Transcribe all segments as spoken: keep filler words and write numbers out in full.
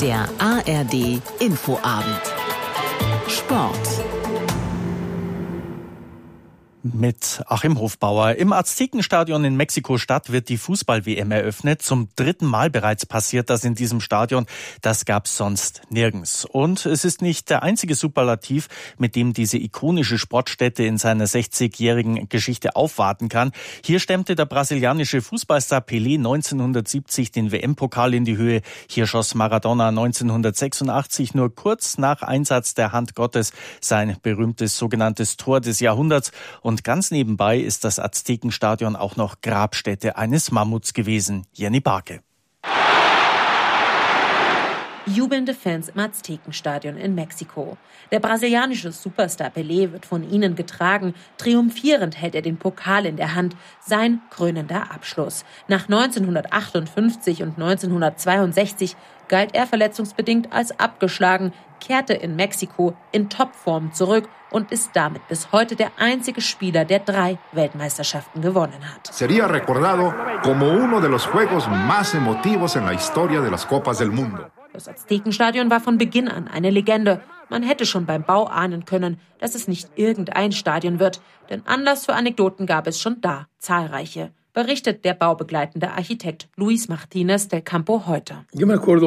Der A R D Infoabend. Sport. Mit Achim Hofbauer. Im Aztekenstadion in Mexiko-Stadt wird die Fußball-W M eröffnet. Zum dritten Mal bereits passiert das in diesem Stadion. Das gab's sonst nirgends. Und es ist nicht der einzige Superlativ, mit dem diese ikonische Sportstätte in seiner sechzigjährigen Geschichte aufwarten kann. Hier stemmte der brasilianische Fußballstar Pelé neunzehnhundertsiebzig den W M-Pokal in die Höhe. Hier schoss Maradona neunzehnhundertsechsundachtzig nur kurz nach Einsatz der Hand Gottes sein berühmtes sogenanntes Tor des Jahrhunderts. Und ganz nebenbei ist das Aztekenstadion auch noch Grabstätte eines Mammuts gewesen. Jenny Barke. Jubelnde Fans im Aztekenstadion in Mexiko. Der brasilianische Superstar Pelé wird von ihnen getragen. Triumphierend hält er den Pokal in der Hand. Sein krönender Abschluss. Nach neunzehnhundertachtundfünfzig und neunzehnhundertzweiundsechzig galt er verletzungsbedingt als abgeschlagen, kehrte in Mexiko in Topform zurück und ist damit bis heute der einzige Spieler, der drei Weltmeisterschaften gewonnen hat. Sería recordado como uno de los juegos más emotivos en la historia de las Copas del Mundo. Das Aztekenstadion war von Beginn an eine Legende. Man hätte schon beim Bau ahnen können, dass es nicht irgendein Stadion wird. Denn Anlass für Anekdoten gab es schon da, zahlreiche. Berichtet der baubegleitende Architekt Luis Martínez del Campo heute. Ich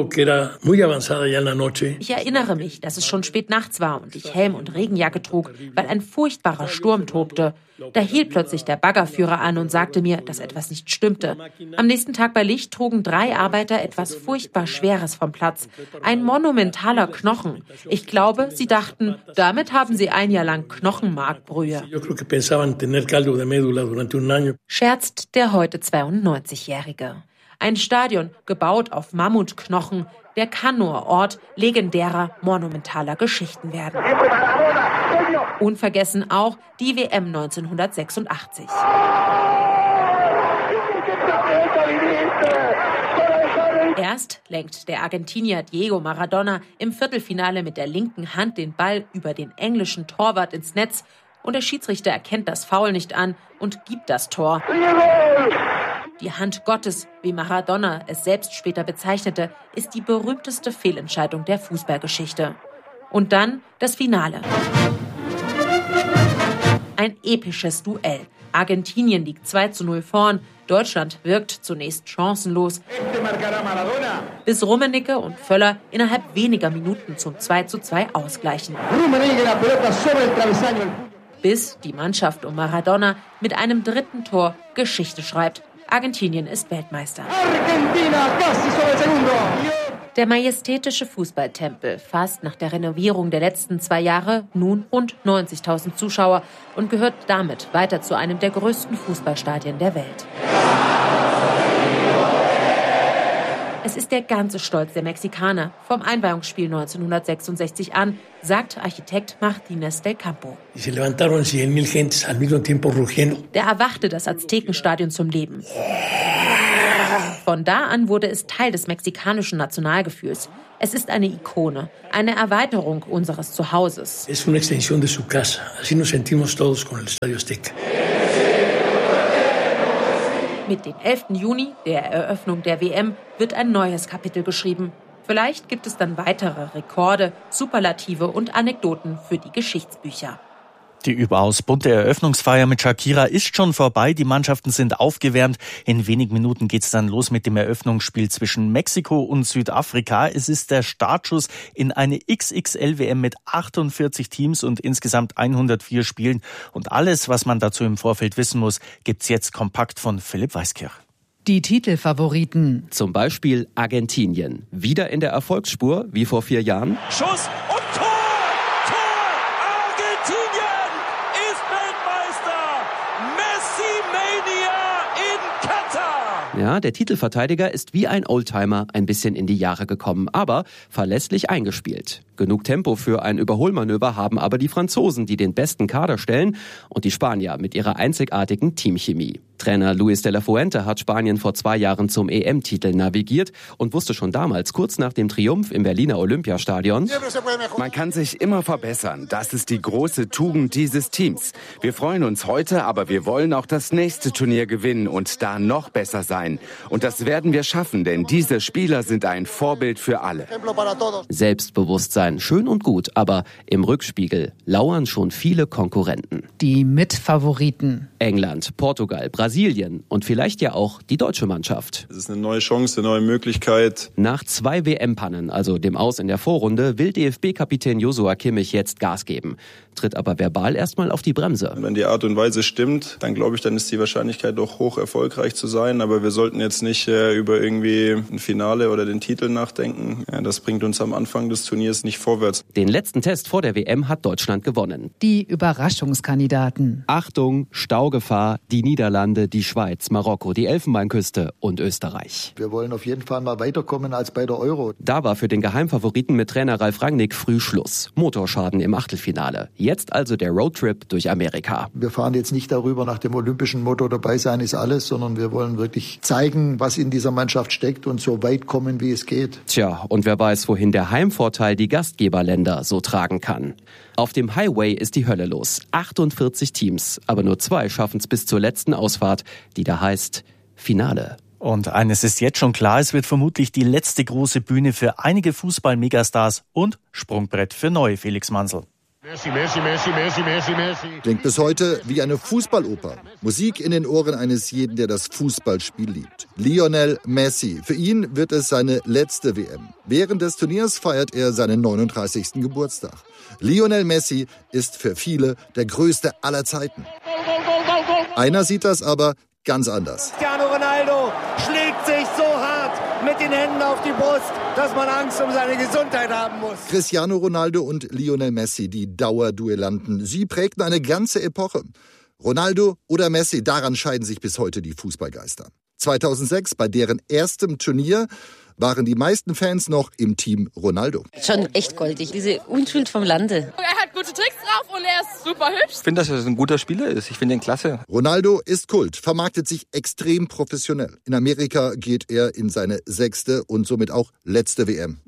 erinnere mich, dass es schon spät nachts war und ich Helm und Regenjacke trug, weil ein furchtbarer Sturm tobte. Da hielt plötzlich der Baggerführer an und sagte mir, dass etwas nicht stimmte. Am nächsten Tag bei Licht trugen drei Arbeiter etwas furchtbar Schweres vom Platz. Ein monumentaler Knochen. Ich glaube, sie dachten, damit haben sie ein Jahr lang Knochenmarkbrühe. Scherzt der heute zweiundneunzigjährige. Ein Stadion, gebaut auf Mammutknochen, der kann nur Ort legendärer, monumentaler Geschichten werden. Unvergessen auch die W M neunzehnhundertsechsundachtzig. Erst lenkt der Argentinier Diego Maradona im Viertelfinale mit der linken Hand den Ball über den englischen Torwart ins Netz und der Schiedsrichter erkennt das Foul nicht an und gibt das Tor. Die Hand Gottes, wie Maradona es selbst später bezeichnete, ist die berühmteste Fehlentscheidung der Fußballgeschichte. Und dann das Finale. Ein episches Duell. Argentinien liegt zwei zu null vorn. Deutschland wirkt zunächst chancenlos, bis Rummenigge und Völler innerhalb weniger Minuten zum zwei zu zwei ausgleichen. Bis die Mannschaft um Maradona mit einem dritten Tor Geschichte schreibt. Argentinien ist Weltmeister. Der majestätische Fußballtempel fasst nach der Renovierung der letzten zwei Jahre nun rund neunzigtausend Zuschauer und gehört damit weiter zu einem der größten Fußballstadien der Welt. Es ist der ganze Stolz der Mexikaner vom Einweihungsspiel neunzehnhundertsechsundsechzig an, sagt Architekt Martínez del Campo. Da erwachte das Aztekenstadion zum Leben. Von da an wurde es Teil des mexikanischen Nationalgefühls. Es ist eine Ikone, eine Erweiterung unseres Zuhauses. Es una extensión de su casa. Así nos sentimos todos con el Estadio Azteca. Mit dem elften Juni, der Eröffnung der W M, wird ein neues Kapitel geschrieben. Vielleicht gibt es dann weitere Rekorde, Superlative und Anekdoten für die Geschichtsbücher. Die überaus bunte Eröffnungsfeier mit Shakira ist schon vorbei. Die Mannschaften sind aufgewärmt. In wenigen Minuten geht's dann los mit dem Eröffnungsspiel zwischen Mexiko und Südafrika. Es ist der Startschuss in eine X X L-W M mit achtundvierzig Teams und insgesamt hundertvier Spielen. Und alles, was man dazu im Vorfeld wissen muss, gibt's jetzt kompakt von Philipp Weiskirch. Die Titelfavoriten. Zum Beispiel Argentinien. Wieder in der Erfolgsspur, wie vor vier Jahren. Schuss und Tor! Ja, der Titelverteidiger ist wie ein Oldtimer ein bisschen in die Jahre gekommen, aber verlässlich eingespielt. Genug Tempo für ein Überholmanöver haben aber die Franzosen, die den besten Kader stellen, und die Spanier mit ihrer einzigartigen Teamchemie. Trainer Luis de la Fuente hat Spanien vor zwei Jahren zum E M-Titel navigiert und wusste schon damals, kurz nach dem Triumph im Berliner Olympiastadion: Man kann sich immer verbessern. Das ist die große Tugend dieses Teams. Wir freuen uns heute, aber wir wollen auch das nächste Turnier gewinnen und da noch besser sein. Und das werden wir schaffen, denn diese Spieler sind ein Vorbild für alle. Selbstbewusstsein, schön und gut, aber im Rückspiegel lauern schon viele Konkurrenten. Die Mitfavoriten: England, Portugal, Brasilien und vielleicht ja auch die deutsche Mannschaft. Es ist eine neue Chance, eine neue Möglichkeit. Nach zwei W M-Pannen, also dem Aus in der Vorrunde, will D F B-Kapitän Joshua Kimmich jetzt Gas geben, tritt aber verbal erstmal auf die Bremse. Wenn die Art und Weise stimmt, dann glaube ich, dann ist die Wahrscheinlichkeit doch hoch, erfolgreich zu sein. Aber wir sollten jetzt nicht äh, über irgendwie ein Finale oder den Titel nachdenken. Ja, das bringt uns am Anfang des Turniers nicht vorwärts. Den letzten Test vor der W M hat Deutschland gewonnen. Die Überraschungskandidaten: Achtung, Staugefahr, die Niederlande, die Schweiz, Marokko, die Elfenbeinküste und Österreich. Wir wollen auf jeden Fall mal weiterkommen als bei der Euro. Da war für den Geheimfavoriten mit Trainer Ralf Rangnick früh Schluss. Motorschaden im Achtelfinale. Jetzt also der Roadtrip durch Amerika. Wir fahren jetzt nicht darüber nach dem olympischen Motto, dabei sein ist alles, sondern wir wollen wirklich zeigen, was in dieser Mannschaft steckt und so weit kommen, wie es geht. Tja, und wer weiß, wohin der Heimvorteil die Gastgeberländer so tragen kann. Auf dem Highway ist die Hölle los. achtundvierzig Teams, aber nur zwei schaffen es bis zur letzten Ausfahrt, die da heißt Finale. Und eines ist jetzt schon klar, es wird vermutlich die letzte große Bühne für einige Fußball-Megastars und Sprungbrett für neue, Felix Mansel. Messi, Messi, Messi, Messi, Messi, Messi. Klingt bis heute wie eine Fußballoper. Musik in den Ohren eines jeden, der das Fußballspiel liebt. Lionel Messi. Für ihn wird es seine letzte W M. Während des Turniers feiert er seinen neununddreißigsten Geburtstag. Lionel Messi ist für viele der größte aller Zeiten. Einer sieht das aber ganz anders. Cristiano Ronaldo schlägt sich so hart mit den Händen auf die Brust, dass man Angst um seine Gesundheit haben muss. Cristiano Ronaldo und Lionel Messi, die Dauerduellanten. Sie prägten eine ganze Epoche. Ronaldo oder Messi, daran scheiden sich bis heute die Fußballgeister. zweitausendsechs, bei deren erstem Turnier, waren die meisten Fans noch im Team Ronaldo. Schon echt goldig, diese Unschuld vom Lande. Er hat gute Tricks drauf und er ist super hübsch. Ich finde, dass er ein guter Spieler ist. Ich finde ihn klasse. Ronaldo ist Kult, vermarktet sich extrem professionell. In Amerika geht er in seine sechste und somit auch letzte W M.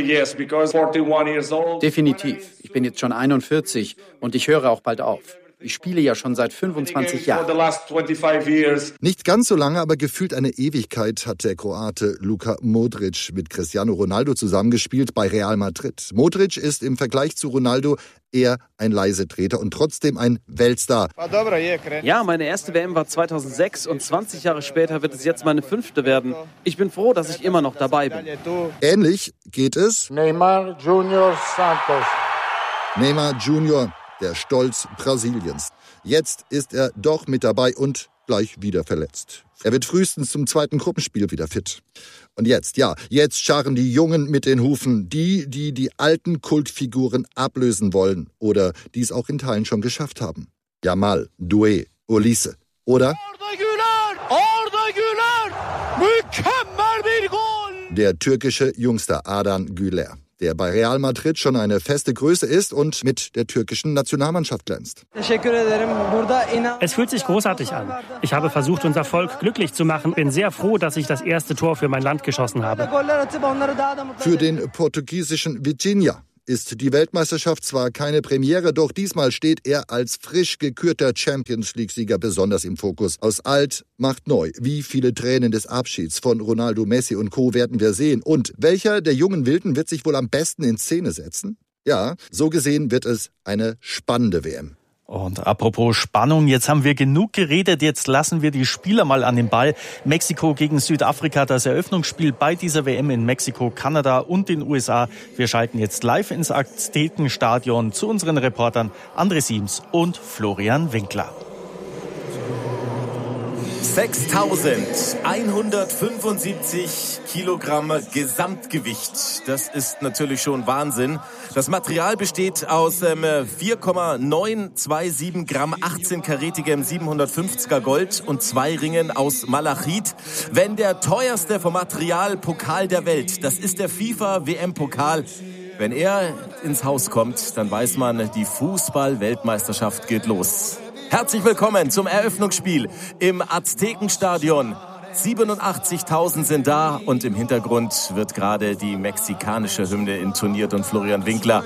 Definitiv. Ich bin jetzt schon einundvierzig und ich höre auch bald auf. Ich spiele ja schon seit fünfundzwanzig Jahren. Nicht ganz so lange, aber gefühlt eine Ewigkeit hat der Kroate Luka Modric mit Cristiano Ronaldo zusammengespielt bei Real Madrid. Modric ist im Vergleich zu Ronaldo eher ein Leisetreter und trotzdem ein Weltstar. Ja, meine erste W M war zweitausendsechs und zwanzig Jahre später wird es jetzt meine fünfte werden. Ich bin froh, dass ich immer noch dabei bin. Ähnlich geht es Neymar Junior Santos. Neymar Junior, der Stolz Brasiliens. Jetzt ist er doch mit dabei und gleich wieder verletzt. Er wird frühestens zum zweiten Gruppenspiel wieder fit. Und jetzt, ja, jetzt scharren die Jungen mit den Hufen. Die, die die alten Kultfiguren ablösen wollen oder die es auch in Teilen schon geschafft haben. Yamal, Doué, Olise oder Arda Güler! Arda Güler! Mükemmel bir Goal! Der türkische Jungster Ardan Güler, der bei Real Madrid schon eine feste Größe ist und mit der türkischen Nationalmannschaft glänzt. Es fühlt sich großartig an. Ich habe versucht, unser Volk glücklich zu machen. Bin sehr froh, dass ich das erste Tor für mein Land geschossen habe. Für den portugiesischen Vitinha ist die Weltmeisterschaft zwar keine Premiere, doch diesmal steht er als frisch gekürter Champions-League-Sieger besonders im Fokus. Aus alt macht neu. Wie viele Tränen des Abschieds von Ronaldo, Messi und Co. werden wir sehen? Und welcher der jungen Wilden wird sich wohl am besten in Szene setzen? Ja, so gesehen wird es eine spannende W M. Und apropos Spannung, jetzt haben wir genug geredet, jetzt lassen wir die Spieler mal an den Ball. Mexiko gegen Südafrika, das Eröffnungsspiel bei dieser W M in Mexiko, Kanada und den U S A. Wir schalten jetzt live ins Aztekenstadion zu unseren Reportern André Siems und Florian Winkler. sechstausendeinhundertfünfundsiebzig Kilogramm Gesamtgewicht. Das ist natürlich schon Wahnsinn. Das Material besteht aus ähm, vier Komma neunhundertsiebenundzwanzig Gramm achtzehn-karätigem siebenhundertfünfziger Gold und zwei Ringen aus Malachit. Wenn der teuerste vom Material Pokal der Welt, das ist der FIFA-W M-Pokal, wenn er ins Haus kommt, dann weiß man, die Fußball-Weltmeisterschaft geht los. Herzlich willkommen zum Eröffnungsspiel im Aztekenstadion. siebenundachtzigtausend sind da und im Hintergrund wird gerade die mexikanische Hymne intoniert und Florian Winkler,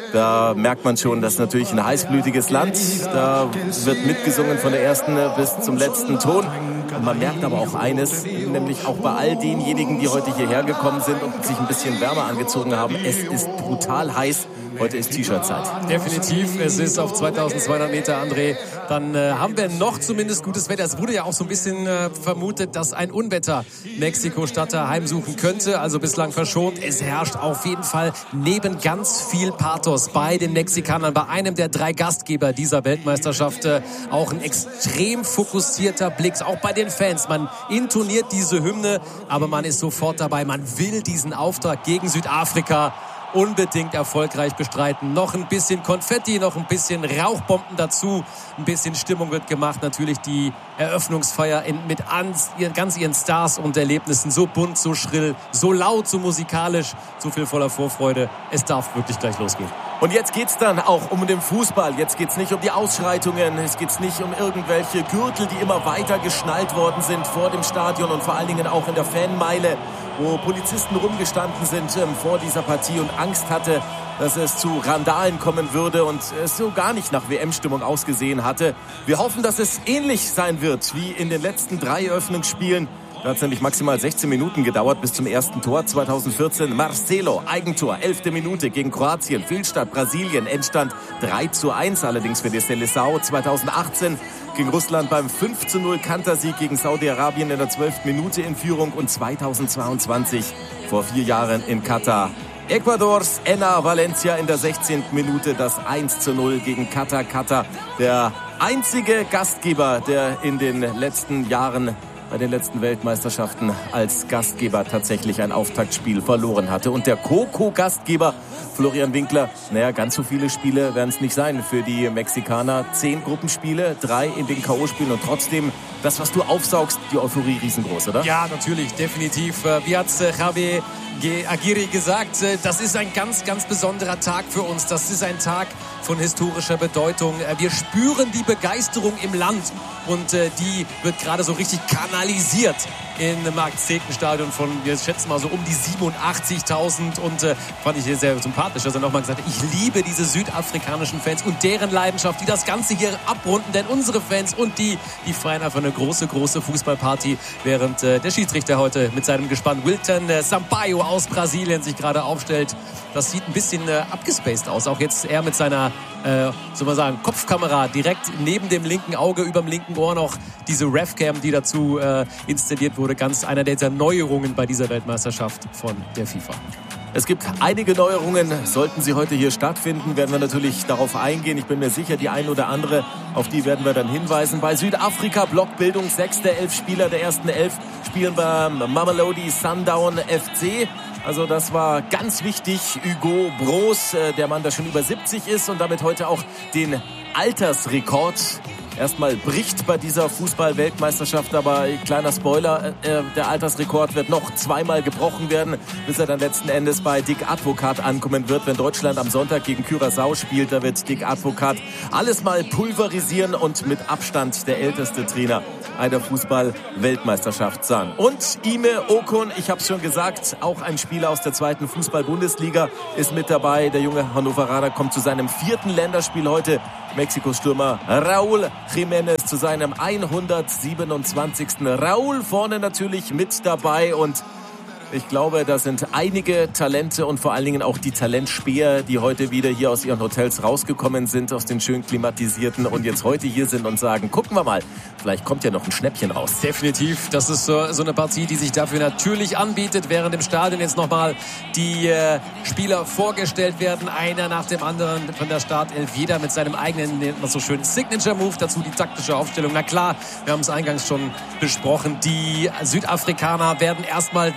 da merkt man schon, das ist natürlich ein heißblütiges Land. Da wird mitgesungen von der ersten bis zum letzten Ton. Und man merkt aber auch eines, nämlich auch bei all denjenigen, die heute hierher gekommen sind und sich ein bisschen wärmer angezogen haben, es ist brutal heiß. Heute ist T-Shirt-Zeit. Definitiv, es ist auf zweitausendzweihundert Meter, André. Dann äh, haben wir noch zumindest gutes Wetter. Es wurde ja auch so ein bisschen äh, vermutet, dass ein Unwetter Mexiko-Stadt heimsuchen könnte. Also bislang verschont. Es herrscht auf jeden Fall neben ganz viel Pathos bei den Mexikanern, bei einem der drei Gastgeber dieser Weltmeisterschaft, äh, auch ein extrem fokussierter Blick. Auch bei den Fans. Man intoniert diese Hymne, aber man ist sofort dabei. Man will diesen Auftrag gegen Südafrika unbedingt erfolgreich bestreiten. Noch ein bisschen Konfetti, noch ein bisschen Rauchbomben dazu. Ein bisschen Stimmung wird gemacht. Natürlich die Eröffnungsfeier in, mit ans, ihren, ganz ihren Stars und Erlebnissen. So bunt, so schrill, so laut, so musikalisch, so viel voller Vorfreude. Es darf wirklich gleich losgehen. Und jetzt geht's dann auch um den Fußball. Jetzt geht's nicht um die Ausschreitungen. Es geht's nicht um irgendwelche Gürtel, die immer weiter geschnallt worden sind vor dem Stadion und vor allen Dingen auch in der Fanmeile, wo Polizisten rumgestanden sind ähm, vor dieser Partie und Angst hatte, dass es zu Randalen kommen würde und es so gar nicht nach W M-Stimmung ausgesehen hatte. Wir hoffen, dass es ähnlich sein wird wie in den letzten drei Eröffnungsspielen. Da hat es nämlich maximal sechzehn Minuten gedauert bis zum ersten Tor. zweitausendvierzehn Marcelo, Eigentor, elfte Minute gegen Kroatien, Fehlstart Brasilien, Endstand drei zu eins allerdings für die Seleção. zweitausendachtzehn gegen Russland beim fünf zu null Kantersieg gegen Saudi-Arabien in der zwölften Minute in Führung und zweitausendzweiundzwanzig vor vier Jahren in Katar. Ecuadors Enner Valencia in der sechzehnten Minute das eins zu null gegen Katar. Katar, der einzige Gastgeber, der in den letzten Jahren bei den letzten Weltmeisterschaften als Gastgeber tatsächlich ein Auftaktspiel verloren hatte. Und der Co-Co-Gastgeber Florian Winkler, naja, ganz so viele Spiele werden es nicht sein für die Mexikaner. Zehn Gruppenspiele, drei in den K O-Spielen und trotzdem, das, was du aufsaugst, die Euphorie riesengroß, oder? Ja, natürlich, definitiv. Wie hat Javier Aguirre gesagt, das ist ein ganz, ganz besonderer Tag für uns. Das ist ein Tag von historischer Bedeutung. Wir spüren die Begeisterung im Land und die wird gerade so richtig kanalisiert im Aztekenstadion von, wir schätzen mal so um die siebenundachtzigtausend und äh, fand ich hier sehr sympathisch, dass er nochmal gesagt hat, ich liebe diese südafrikanischen Fans und deren Leidenschaft, die das Ganze hier abrunden, denn unsere Fans und die, die feiern einfach eine große, große Fußballparty, während äh, der Schiedsrichter heute mit seinem Gespann Wilton äh, Sampaio aus Brasilien sich gerade aufstellt. Das sieht ein bisschen äh, abgespaced aus, auch jetzt er mit seiner Äh, soll man sagen, Kopfkamera direkt neben dem linken Auge, überm linken Ohr noch diese Revcam, die dazu äh, installiert wurde. Ganz einer dieser Neuerungen bei dieser Weltmeisterschaft von der FIFA. Es gibt einige Neuerungen, sollten sie heute hier stattfinden, werden wir natürlich darauf eingehen. Ich bin mir sicher, die ein oder andere, auf die werden wir dann hinweisen. Bei Südafrika Blockbildung, sechs der elf Spieler der ersten elf spielen beim Mamelodi Sundown F C. Also das war ganz wichtig. Hugo Broos, der Mann, der schon über siebzig ist und damit heute auch den Altersrekord erstmal bricht bei dieser Fußball-Weltmeisterschaft. Aber kleiner Spoiler, äh, der Altersrekord wird noch zweimal gebrochen werden, bis er dann letzten Endes bei Dick Advocaat ankommen wird. Wenn Deutschland am Sonntag gegen Curaçao spielt, da wird Dick Advocaat alles mal pulverisieren und mit Abstand der älteste Trainer einer Fußball-Weltmeisterschaft sein. Und Ime Okun, ich habe es schon gesagt, auch ein Spieler aus der zweiten Fußball-Bundesliga ist mit dabei. Der junge Hannoveraner kommt zu seinem vierten Länderspiel heute. Mexikos Stürmer Raúl Jiménez zu seinem hundertsiebenundzwanzigsten Raúl vorne natürlich mit dabei und ich glaube, da sind einige Talente und vor allen Dingen auch die Talentspäher, die heute wieder hier aus ihren Hotels rausgekommen sind, aus den schön klimatisierten und jetzt heute hier sind und sagen, gucken wir mal, vielleicht kommt ja noch ein Schnäppchen raus. Definitiv, das ist so, so eine Partie, die sich dafür natürlich anbietet, während im Stadion jetzt nochmal die äh, Spieler vorgestellt werden, einer nach dem anderen von der Startelf, jeder mit seinem eigenen, nennt man so schön, Signature-Move, dazu die taktische Aufstellung. Na klar, wir haben es eingangs schon besprochen, die Südafrikaner werden erstmal sehr, sehr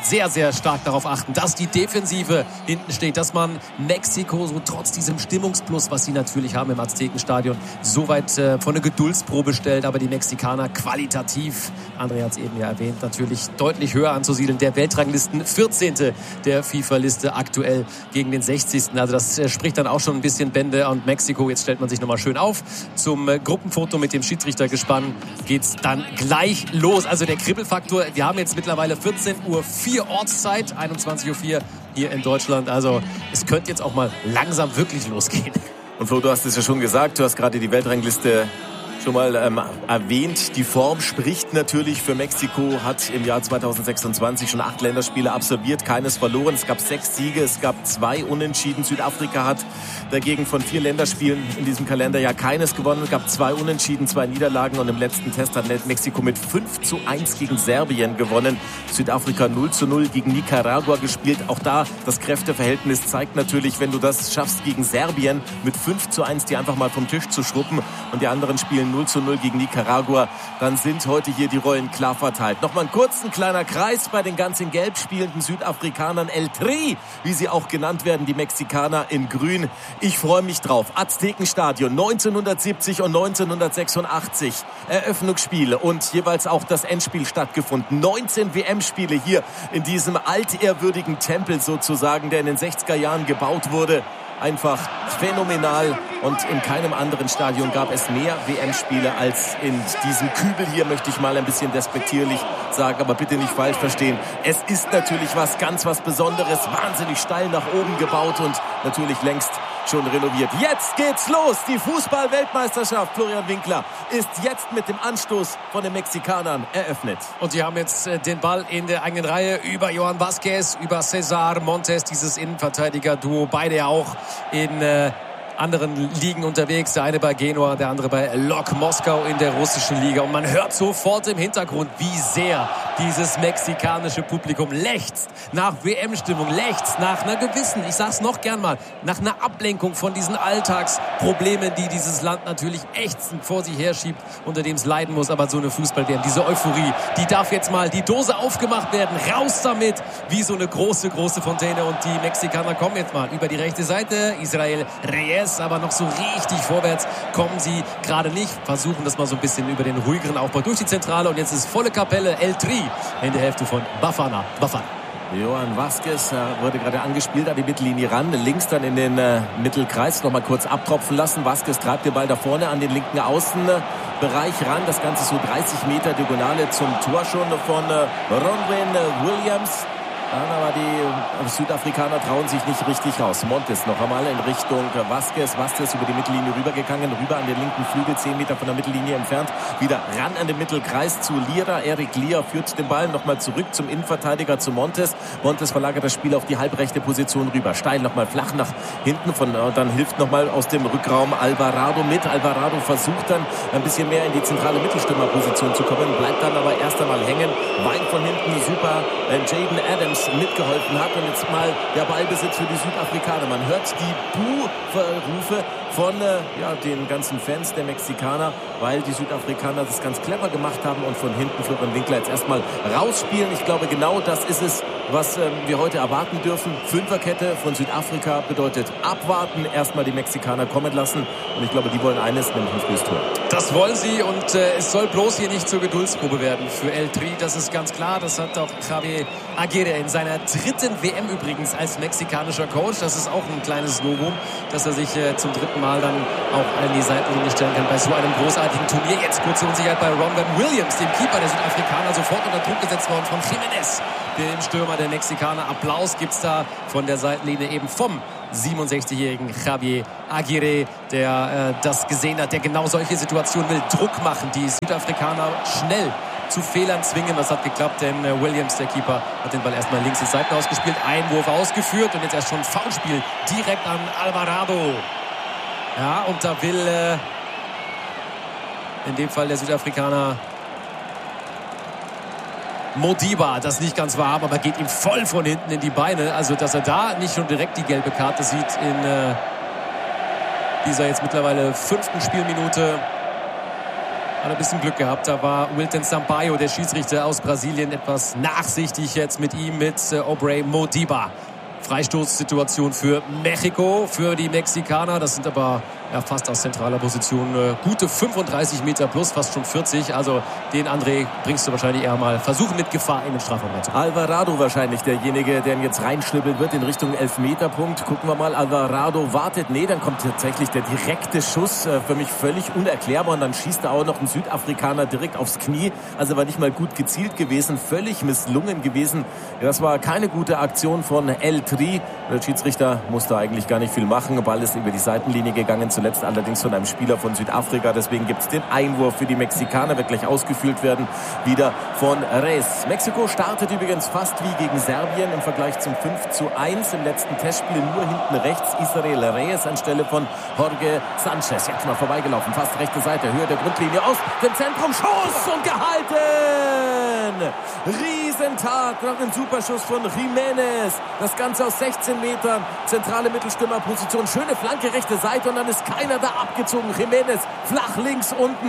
sehr stark darauf achten, dass die Defensive hinten steht, dass man Mexiko so trotz diesem Stimmungsplus, was sie natürlich haben im Aztekenstadion, so weit äh, von der Geduldsprobe stellt. Aber die Mexikaner qualitativ, André hat es eben ja erwähnt, natürlich deutlich höher anzusiedeln. Der Weltranglisten vierzehnte der FIFA-Liste aktuell gegen den sechzigsten Also das äh, spricht dann auch schon ein bisschen Bände. Und Mexiko, jetzt stellt man sich nochmal schön auf. Zum äh, Gruppenfoto mit dem Schiedsrichtergespann geht's dann gleich los. Also der Kribbelfaktor, wir haben jetzt mittlerweile vierzehn Uhr vier Ortszeit, einundzwanzig Uhr vier hier in Deutschland. Also es könnte jetzt auch mal langsam wirklich losgehen. Und Flo, du hast es ja schon gesagt, du hast gerade die Weltrangliste schon mal ähm, erwähnt. Die Form spricht natürlich für Mexiko, hat im Jahr zweitausendsechsundzwanzig schon acht Länderspiele absolviert, keines verloren. Es gab sechs Siege, es gab zwei Unentschieden. Südafrika hat dagegen von vier Länderspielen in diesem Kalenderjahr keines gewonnen. Es gab zwei Unentschieden, zwei Niederlagen und im letzten Test hat Mexiko mit fünf zu eins gegen Serbien gewonnen. Südafrika null zu null gegen Nicaragua gespielt. Auch da das Kräfteverhältnis zeigt natürlich, wenn du das schaffst gegen Serbien mit fünf zu eins die einfach mal vom Tisch zu schruppen und die anderen spielen null zu null gegen Nicaragua, dann sind heute hier die Rollen klar verteilt. Nochmal ein kurzen kleiner Kreis bei den ganz in Gelb spielenden Südafrikanern. El Tri, wie sie auch genannt werden, die Mexikaner in Grün. Ich freue mich drauf. Aztekenstadion neunzehnhundertsiebzig und neunzehnhundertsechsundachtzig. Eröffnungsspiele und jeweils auch das Endspiel stattgefunden. neunzehn W M-Spiele hier in diesem altehrwürdigen Tempel sozusagen, der in den sechziger Jahren gebaut wurde. Einfach phänomenal und in keinem anderen Stadion gab es mehr W M-Spiele als in diesem Kübel hier, möchte ich mal ein bisschen despektierlich sagen, aber bitte nicht falsch verstehen. Es ist natürlich was ganz was Besonderes, wahnsinnig steil nach oben gebaut und natürlich längst schon renoviert. Jetzt geht's los. Die Fußball-Weltmeisterschaft, Florian Winkler, ist jetzt mit dem Anstoß von den Mexikanern eröffnet. Und sie haben jetzt äh, den Ball in der eigenen Reihe über Johan Vázquez, über César Montes, dieses Innenverteidiger-Duo. Beide ja auch in äh, anderen Ligen unterwegs. Der eine bei Genua, der andere bei Lok Moskau in der russischen Liga. Und man hört sofort im Hintergrund, wie sehr dieses mexikanische Publikum lechzt nach W M-Stimmung, lechzt nach einer gewissen, ich sag's noch gern mal, nach einer Ablenkung von diesen Alltagsproblemen, die dieses Land natürlich ächzend vor sich herschiebt, unter dem es leiden muss. Aber so eine Fußball-W M, diese Euphorie, die darf jetzt mal die Dose aufgemacht werden. Raus damit, wie so eine große, große Fontäne. Und die Mexikaner kommen jetzt mal über die rechte Seite. Israel Reyes, aber noch so richtig vorwärts kommen sie gerade nicht. Versuchen das mal so ein bisschen über den ruhigeren Aufbau durch die Zentrale. Und jetzt ist volle Kapelle. El Tri in der Hälfte von Bafana. Bafana. Johan Vázquez äh, wurde gerade angespielt an die Mittellinie ran. Links dann in den äh, Mittelkreis noch mal kurz abtropfen lassen. Vázquez treibt den Ball da vorne an den linken Außenbereich ran. Das Ganze so dreißig Meter Diagonale zum Tor schon von äh, Ronwen Williams. Aber die Südafrikaner trauen sich nicht richtig raus. Montes noch einmal in Richtung Vázquez. Vázquez über die Mittellinie rübergegangen, rüber an den linken Flügel, zehn Meter von der Mittellinie entfernt. Wieder ran an den Mittelkreis zu Lira. Erik Lira führt den Ball nochmal zurück zum Innenverteidiger, zu Montes. Montes verlagert das Spiel auf die halbrechte Position rüber. Steil nochmal flach nach hinten. Von, dann hilft nochmal aus dem Rückraum Alvarado mit. Alvarado versucht dann ein bisschen mehr in die zentrale Mittelstürmerposition zu kommen, bleibt dann aber erst einmal hängen. Bein von hinten super. Jaden Adams mitgeholfen hat und jetzt mal der Ballbesitz für die Südafrikaner. Man hört die Buh-Rufe von äh, ja, den ganzen Fans der Mexikaner, weil die Südafrikaner das ganz clever gemacht haben und von hinten Florian Winkler jetzt erstmal rausspielen. Ich glaube, genau das ist es, was äh, wir heute erwarten dürfen. Fünferkette von Südafrika bedeutet abwarten, erstmal die Mexikaner kommen lassen und ich glaube, die wollen eines, nämlich ein frühes Tor. Das wollen sie und äh, es soll bloß hier nicht zur Geduldsprobe werden für El Tri, das ist ganz klar. Das hat auch Javier Aguirre in seiner dritten W M übrigens als mexikanischer Coach. Das ist auch ein kleines Novum, dass er sich äh, zum dritten Mal dann auch an die Seitenlinie stellen kann bei so einem großartigen Turnier. Jetzt kurze Unsicherheit bei Ronwen Williams, dem Keeper der Südafrikaner, sofort unter Druck gesetzt worden von Jiménez, dem Stürmer der Mexikaner. Applaus gibt's da von der Seitenlinie eben vom siebenundsechzigjährigen Javier Aguirre, der äh, das gesehen hat, der genau solche Situationen will. Druck machen, die Südafrikaner schnell zu Fehlern zwingen. Das hat geklappt, denn äh, Williams, der Keeper, hat den Ball erstmal links ins Seiten ausgespielt. Einwurf ausgeführt und jetzt erst schon Foulspiel direkt an Alvarado. Ja, und da will äh, in dem Fall der Südafrikaner Modiba das nicht ganz wahr haben, aber geht ihm voll von hinten in die Beine. Also, dass er da nicht schon direkt die gelbe Karte sieht in äh, dieser jetzt mittlerweile fünften Spielminute. Hat ein bisschen Glück gehabt. Da war Wilton Sampaio, der Schiedsrichter aus Brasilien, etwas nachsichtig jetzt mit ihm, mit äh, Aubrey Modiba. Freistoßsituation für Mexiko, für die Mexikaner. Das sind aber ja, fast aus zentraler Position äh, gute fünfunddreißig Meter plus, fast schon vierzig. Also den André bringst du wahrscheinlich eher mal versuchen, mit Gefahr in den Strafraum reinzukommen. Alvarado wahrscheinlich derjenige, der ihn jetzt reinschnibbeln wird in Richtung Elfmeterpunkt. Gucken wir mal, Alvarado wartet. Nee, dann kommt tatsächlich der direkte Schuss. Äh, für mich völlig unerklärbar. Und dann schießt er auch noch ein Südafrikaner direkt aufs Knie. Also war nicht mal gut gezielt gewesen. Völlig misslungen gewesen. Das war keine gute Aktion von El Tri. Der Schiedsrichter musste eigentlich gar nicht viel machen. Der Ball ist über die Seitenlinie gegangen. Zuletzt allerdings von einem Spieler von Südafrika. Deswegen gibt es den Einwurf für die Mexikaner. Wird gleich ausgeführt werden. Wieder von Reyes. Mexiko startet übrigens fast wie gegen Serbien im Vergleich zum fünf zu eins im letzten Testspiel. Nur hinten rechts Israel Reyes anstelle von Jorge Sanchez. Jetzt mal vorbeigelaufen. Fast rechte Seite. Höhe der Grundlinie aus dem Zentrum. Schuss und gehalten. Riesentat. Noch ein Superschuss von Jiménez. Das Ganze aus sechzehn Metern. Zentrale Mittelstürmerposition. Schöne Flanke, rechte Seite. Und dann ist keiner da abgezogen. Jiménez flach links unten.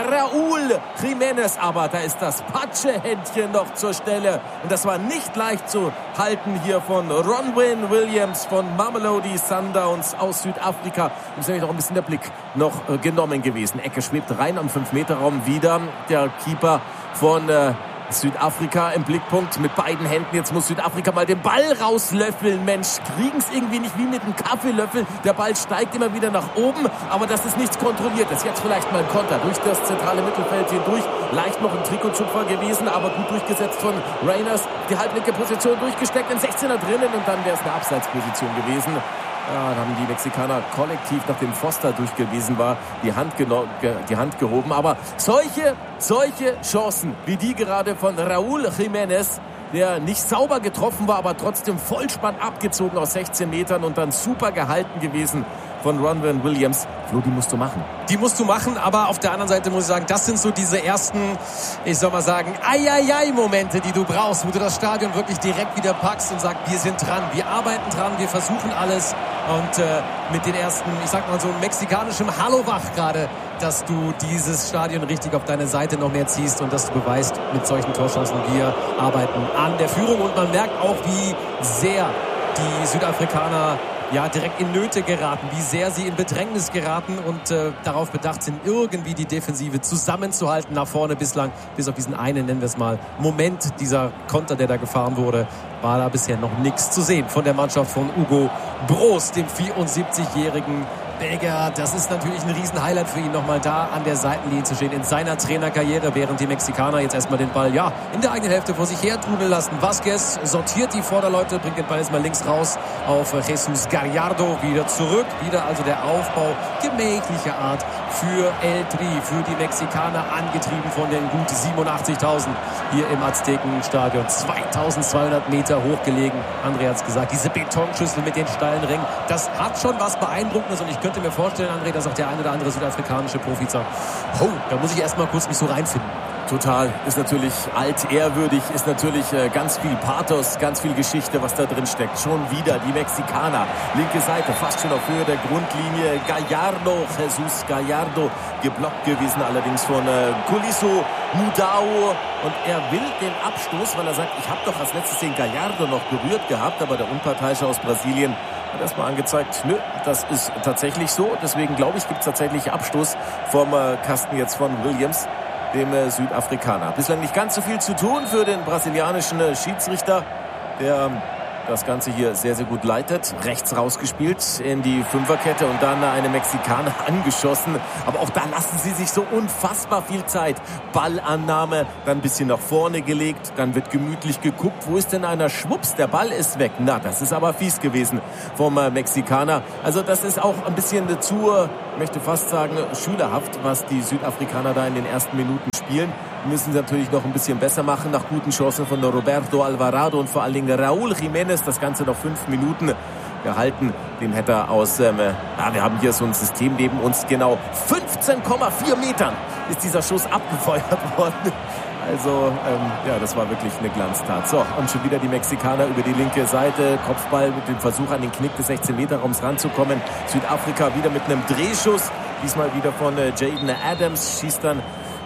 Raúl Jiménez. Aber da ist das Patsche-Händchen noch zur Stelle. Und das war nicht leicht zu halten hier von Ronwen Williams von Mamelodi Sundowns aus Südafrika. Da ist nämlich noch ein bisschen der Blick noch äh, genommen gewesen. Ecke schwebt rein am fünf Meter Raum wieder. Der Keeper von äh, Südafrika im Blickpunkt mit beiden Händen. Jetzt muss Südafrika mal den Ball rauslöffeln. Mensch, kriegen es irgendwie nicht wie mit einem Kaffeelöffel. Der Ball steigt immer wieder nach oben, aber das ist nichts Kontrolliertes. Jetzt vielleicht mal ein Konter durch das zentrale Mittelfeld hindurch. Leicht noch ein Trikotzupfer gewesen, aber gut durchgesetzt von Reyners. Die halblinke Position durchgesteckt, in sechzehner drinnen und dann wäre es eine Abseitsposition gewesen. Ja, da haben die Mexikaner kollektiv, nachdem Foster durchgewiesen war, die Hand, geno- ge- die Hand gehoben. Aber solche, solche Chancen wie die gerade von Raúl Jiménez, der nicht sauber getroffen war, aber trotzdem Vollspann abgezogen aus sechzehn Metern und dann super gehalten gewesen von Ronwen Williams. Flo, die musst du machen. Die musst du machen, aber auf der anderen Seite muss ich sagen, das sind so diese ersten, ich soll mal sagen, Ai-Ai-Ai-Momente, die du brauchst, wo du das Stadion wirklich direkt wieder packst und sagst, wir sind dran, wir arbeiten dran, wir versuchen alles und äh, mit den ersten, ich sag mal so mexikanischem Hallo wach gerade, dass du dieses Stadion richtig auf deine Seite noch mehr ziehst und dass du beweist, mit solchen Torchancen wir arbeiten an der Führung und man merkt auch, wie sehr die Südafrikaner ja direkt in Nöte geraten, wie sehr sie in Bedrängnis geraten und äh, darauf bedacht sind, irgendwie die Defensive zusammenzuhalten nach vorne bislang, bis auf diesen einen, nennen wir es mal, Moment, dieser Konter, der da gefahren wurde, war da bisher noch nichts zu sehen von der Mannschaft von Hugo Broos, dem vierundsiebzigjährigen Belgier. Das ist natürlich ein Riesenhighlight für ihn, nochmal da an der Seitenlinie zu stehen in seiner Trainerkarriere, während die Mexikaner jetzt erstmal den Ball ja in der eigenen Hälfte vor sich her trudeln lassen. Vasquez sortiert die Vorderleute, bringt den Ball jetzt mal links raus auf Jesus Gallardo, wieder zurück, wieder also der Aufbau gemächlicher Art für El Tri, für die Mexikaner, angetrieben von den gut siebenundachtzigtausend hier im Aztekenstadion. zweitausendzweihundert Meter hochgelegen, André hat es gesagt, diese Betonschüssel mit den steilen Ringen, das hat schon was Beeindruckendes und ich könnte mir vorstellen, André, dass auch der ein oder andere südafrikanische Profi sagt, oh, da muss ich erstmal kurz mich so reinfinden. Total, ist natürlich altehrwürdig, ist natürlich äh, ganz viel Pathos, ganz viel Geschichte, was da drin steckt. Schon wieder die Mexikaner, linke Seite, fast schon auf Höhe der Grundlinie. Gallardo, Jesus Gallardo, geblockt gewesen allerdings von äh, Coliseo Mudao. Und er will den Abstoß, weil er sagt, ich habe doch als letztes den Gallardo noch berührt gehabt, aber der Unparteiische aus Brasilien hat erstmal angezeigt, nö, das ist tatsächlich so. Deswegen glaube ich, gibt es tatsächlich Abstoß vom äh, Kasten jetzt von Williams, dem äh, Südafrikaner. Bislang nicht ganz so viel zu tun für den brasilianischen äh, Schiedsrichter, der das Ganze hier sehr, sehr gut leitet. Rechts rausgespielt in die Fünferkette und dann eine Mexikaner angeschossen. Aber auch da lassen sie sich so unfassbar viel Zeit. Ballannahme, dann ein bisschen nach vorne gelegt, dann wird gemütlich geguckt. Wo ist denn einer? Schwupps, der Ball ist weg. Na, das ist aber fies gewesen vom äh, Mexikaner. Also das ist auch ein bisschen zu, ich möchte fast sagen, schülerhaft, was die Südafrikaner da in den ersten Minuten spielen. Müssen sie natürlich noch ein bisschen besser machen, nach guten Chancen von Roberto Alvarado und vor allen Dingen Raúl Jiménez. Das Ganze noch fünf Minuten gehalten. Den hätte er aus, ähm, ja, wir haben hier so ein System neben uns, genau fünfzehn Komma vier Metern ist dieser Schuss abgefeuert worden. Also, ähm, ja, das war wirklich eine Glanztat. So, und schon wieder die Mexikaner über die linke Seite. Kopfball mit dem Versuch, an den Knick des sechzehn Meter Raums ranzukommen. Südafrika wieder mit einem Drehschuss. Diesmal wieder von äh, Jaden Adams. Schießt dann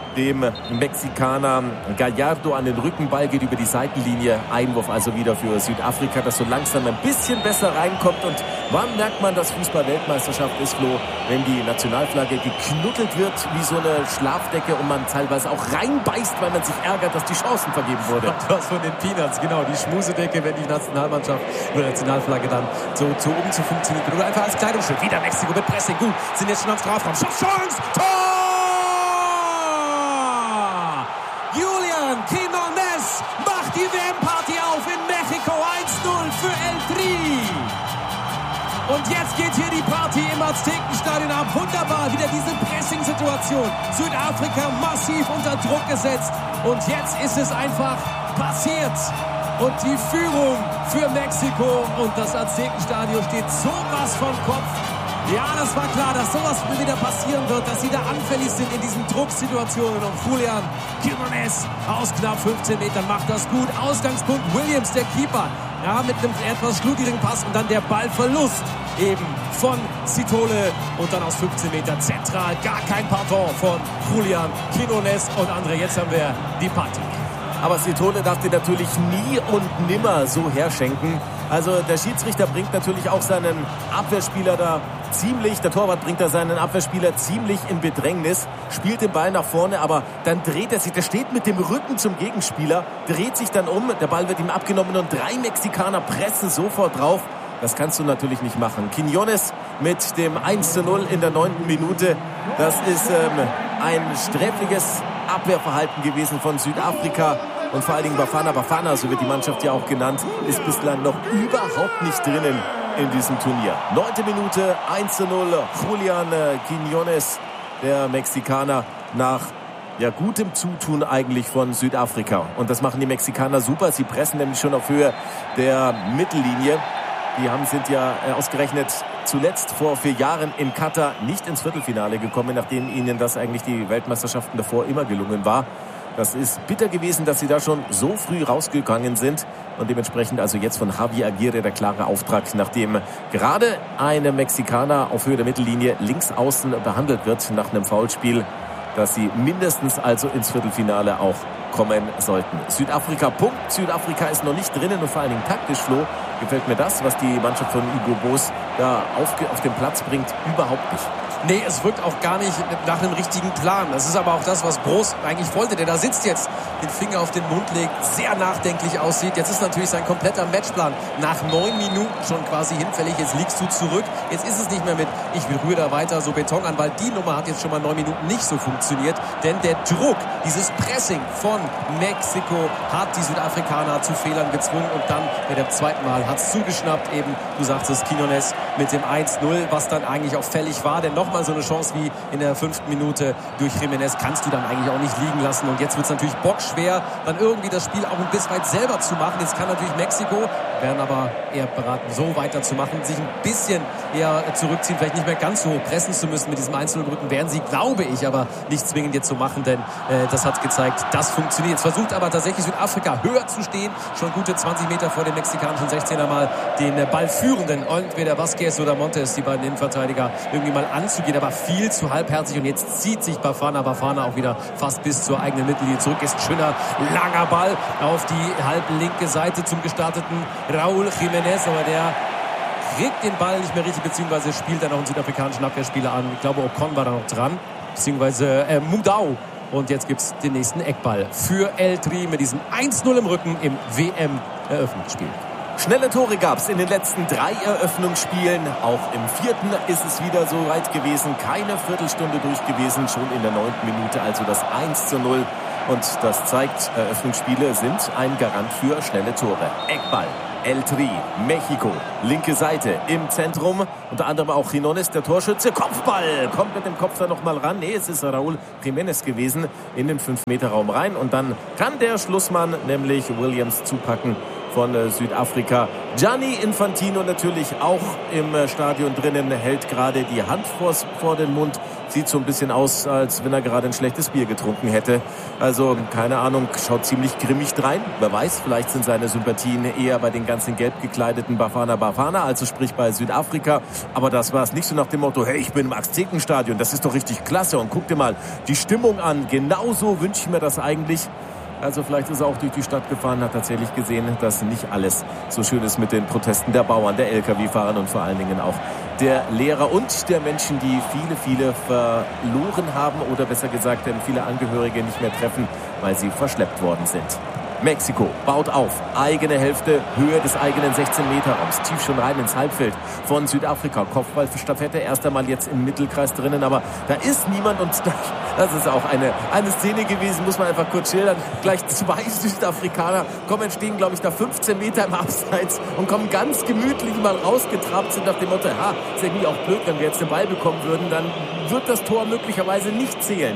dem Mexikaner Gallardo an den Rücken. Ball geht über die Seitenlinie. Einwurf also wieder für Südafrika, das so langsam ein bisschen besser reinkommt. Und wann merkt man, dass Fußball-Weltmeisterschaft ist, Flo? Wenn die Nationalflagge geknuddelt wird wie so eine Schlafdecke und man teilweise auch reinbeißt, weil man sich ärgert, dass die Chancen vergeben wurde. Das von den Peanuts, genau. Die Schmusedecke, wenn die Nationalmannschaft oder Nationalflagge dann so, so um zu funktionieren. Oder einfach als Kleidungsstück. Wieder Mexiko mit Pressing. Gut, sind jetzt schon am Strafraum. Chance! Tor! Julian Quinones macht die W M-Party auf in Mexiko. eins null für El Tri. Und jetzt geht hier die Party im Aztekenstadion ab. Wunderbar, wieder diese Pressing-Situation. Südafrika massiv unter Druck gesetzt. Und jetzt ist es einfach passiert. Und die Führung für Mexiko. Und das Aztekenstadion steht sowas von Kopf. Ja, das war klar, dass sowas wieder passieren wird, dass sie da anfällig sind in diesen Drucksituationen. Und Julian Quinones aus knapp fünfzehn Metern macht das gut. Ausgangspunkt Williams, der Keeper. Ja, mit einem etwas schludrigen Pass und dann der Ballverlust eben von Sitole. Und dann aus fünfzehn Metern zentral, gar kein Pardon von Julian Quinones. Und André, jetzt haben wir die Party. Aber Sitole darf dir natürlich nie und nimmer so herschenken. Also der Schiedsrichter bringt natürlich auch seinen Abwehrspieler da ziemlich, der Torwart bringt da seinen Abwehrspieler ziemlich in Bedrängnis, spielt den Ball nach vorne, aber dann dreht er sich, der steht mit dem Rücken zum Gegenspieler, dreht sich dann um, der Ball wird ihm abgenommen und drei Mexikaner pressen sofort drauf. Das kannst du natürlich nicht machen. Quinones mit dem eins zu null in der neunten Minute. Das ist ähm, ein sträfliches Abwehrverhalten gewesen von Südafrika. Und vor allen Dingen Bafana Bafana, so wird die Mannschaft ja auch genannt, ist bislang noch überhaupt nicht drinnen in diesem Turnier. Neunte Minute, eins zu null. Julian äh, Quinones, der Mexikaner, nach ja, gutem Zutun eigentlich von Südafrika. Und das machen die Mexikaner super. Sie pressen nämlich schon auf Höhe der Mittellinie. Die haben, sind ja ausgerechnet zuletzt vor vier Jahren in Katar nicht ins Viertelfinale gekommen, nachdem ihnen das eigentlich die Weltmeisterschaften davor immer gelungen war. Das ist bitter gewesen, dass sie da schon so früh rausgegangen sind. Und dementsprechend also jetzt von Javier Aguirre der klare Auftrag, nachdem gerade ein Mexikaner auf Höhe der Mittellinie links außen behandelt wird nach einem Foulspiel, dass sie mindestens also ins Viertelfinale auch kommen sollten. Südafrika, Punkt. Südafrika ist noch nicht drinnen und vor allen Dingen taktisch, Flo, gefällt mir das, was die Mannschaft von Hugo Boss da auf, auf den Platz bringt, überhaupt nicht. Nee, es wirkt auch gar nicht nach einem richtigen Plan. Das ist aber auch das, was Broos eigentlich wollte. Der da sitzt jetzt, den Finger auf den Mund legt, sehr nachdenklich aussieht. Jetzt ist natürlich sein kompletter Matchplan nach neun Minuten schon quasi hinfällig. Jetzt liegst du zurück. Jetzt ist es nicht mehr mit, ich will rühr da weiter so Beton an, weil die Nummer hat jetzt schon mal neun Minuten nicht so funktioniert. Denn der Druck, dieses Pressing von Mexiko hat die Südafrikaner zu Fehlern gezwungen. Und dann bei dem zweiten Mal hat es zugeschnappt. Eben, du sagst es, Quinones mit dem eins null, was dann eigentlich auch fällig war. Denn noch mal so eine Chance wie in der fünften Minute durch Jiménez kannst du dann eigentlich auch nicht liegen lassen. Und jetzt wird es natürlich bockschwer, dann irgendwie das Spiel auch ein bisschen weit selber zu machen. Jetzt kann natürlich Mexiko, werden aber eher beraten, so weiterzumachen, sich ein bisschen eher zurückziehen, vielleicht nicht mehr ganz so hoch pressen zu müssen mit diesem eins null Rücken. Werden sie, glaube ich, aber nicht zwingend jetzt so machen, denn äh, das hat gezeigt, das funktioniert. Jetzt versucht aber tatsächlich Südafrika höher zu stehen, schon gute zwanzig Meter vor dem mexikanischen sechzehner mal den Ball führenden, entweder Vasquez oder Montes, die beiden Innenverteidiger, irgendwie mal anzugehen, aber viel zu halbherzig und jetzt zieht sich Bafana Bafana auch wieder fast bis zur eigenen Mittellinie zurück. Ist ein schöner, langer Ball auf die halb linke Seite zum gestarteten Raúl Jiménez, aber der kriegt den Ball nicht mehr richtig, beziehungsweise spielt dann noch einen südafrikanischen Abwehrspieler an. Ich glaube, Ocon war da noch dran, beziehungsweise äh, Mudau. Und jetzt gibt es den nächsten Eckball für El Tri mit diesem eins null im Rücken im W M-Eröffnungsspiel. Schnelle Tore gab es in den letzten drei Eröffnungsspielen. Auch im vierten ist es wieder so weit gewesen. Keine Viertelstunde durch gewesen, schon in der neunten Minute. Also das eins zu null. Und das zeigt, Eröffnungsspiele sind ein Garant für schnelle Tore. Eckball. El Tri, Mexiko, linke Seite im Zentrum, unter anderem auch Quinones, der Torschütze, Kopfball, kommt mit dem Kopf da noch mal ran, nee, es ist Raúl Jiménez gewesen, in den fünf Meter Raum rein und dann kann der Schlussmann, nämlich Williams, zupacken von äh, Südafrika. Gianni Infantino natürlich auch im äh, Stadion drinnen, hält gerade die Hand vors, vor den Mund, sieht so ein bisschen aus, als wenn er gerade ein schlechtes Bier getrunken hätte. Also keine Ahnung, schaut ziemlich grimmig drein. Wer weiß, vielleicht sind seine Sympathien eher bei den ganzen gelb gekleideten Bafana Bafana, also sprich bei Südafrika. Aber das war es nicht so nach dem Motto, hey, ich bin im Aztekenstadion, das ist doch richtig klasse und guck dir mal die Stimmung an. Genauso wünsche ich mir das eigentlich. Also vielleicht ist er auch durch die Stadt gefahren, hat tatsächlich gesehen, dass nicht alles so schön ist mit den Protesten der Bauern, der L K W-Fahrer und vor allen Dingen auch der Lehrer und der Menschen, die viele, viele verloren haben oder besser gesagt, viele Angehörige nicht mehr treffen, weil sie verschleppt worden sind. Mexiko baut auf, eigene Hälfte, Höhe des eigenen sechzehn-Meter-Raums, tief schon rein ins Halbfeld von Südafrika. Kopfball für Staffette, erst einmal jetzt im Mittelkreis drinnen, aber da ist niemand und das ist auch eine, eine Szene gewesen, muss man einfach kurz schildern. Gleich zwei Südafrikaner kommen, stehen glaube ich da fünfzehn Meter im Abseits und kommen ganz gemütlich mal rausgetrabt, sind nach dem Motto, ha, ist irgendwie auch blöd, wenn wir jetzt den Ball bekommen würden, dann wird das Tor möglicherweise nicht zählen.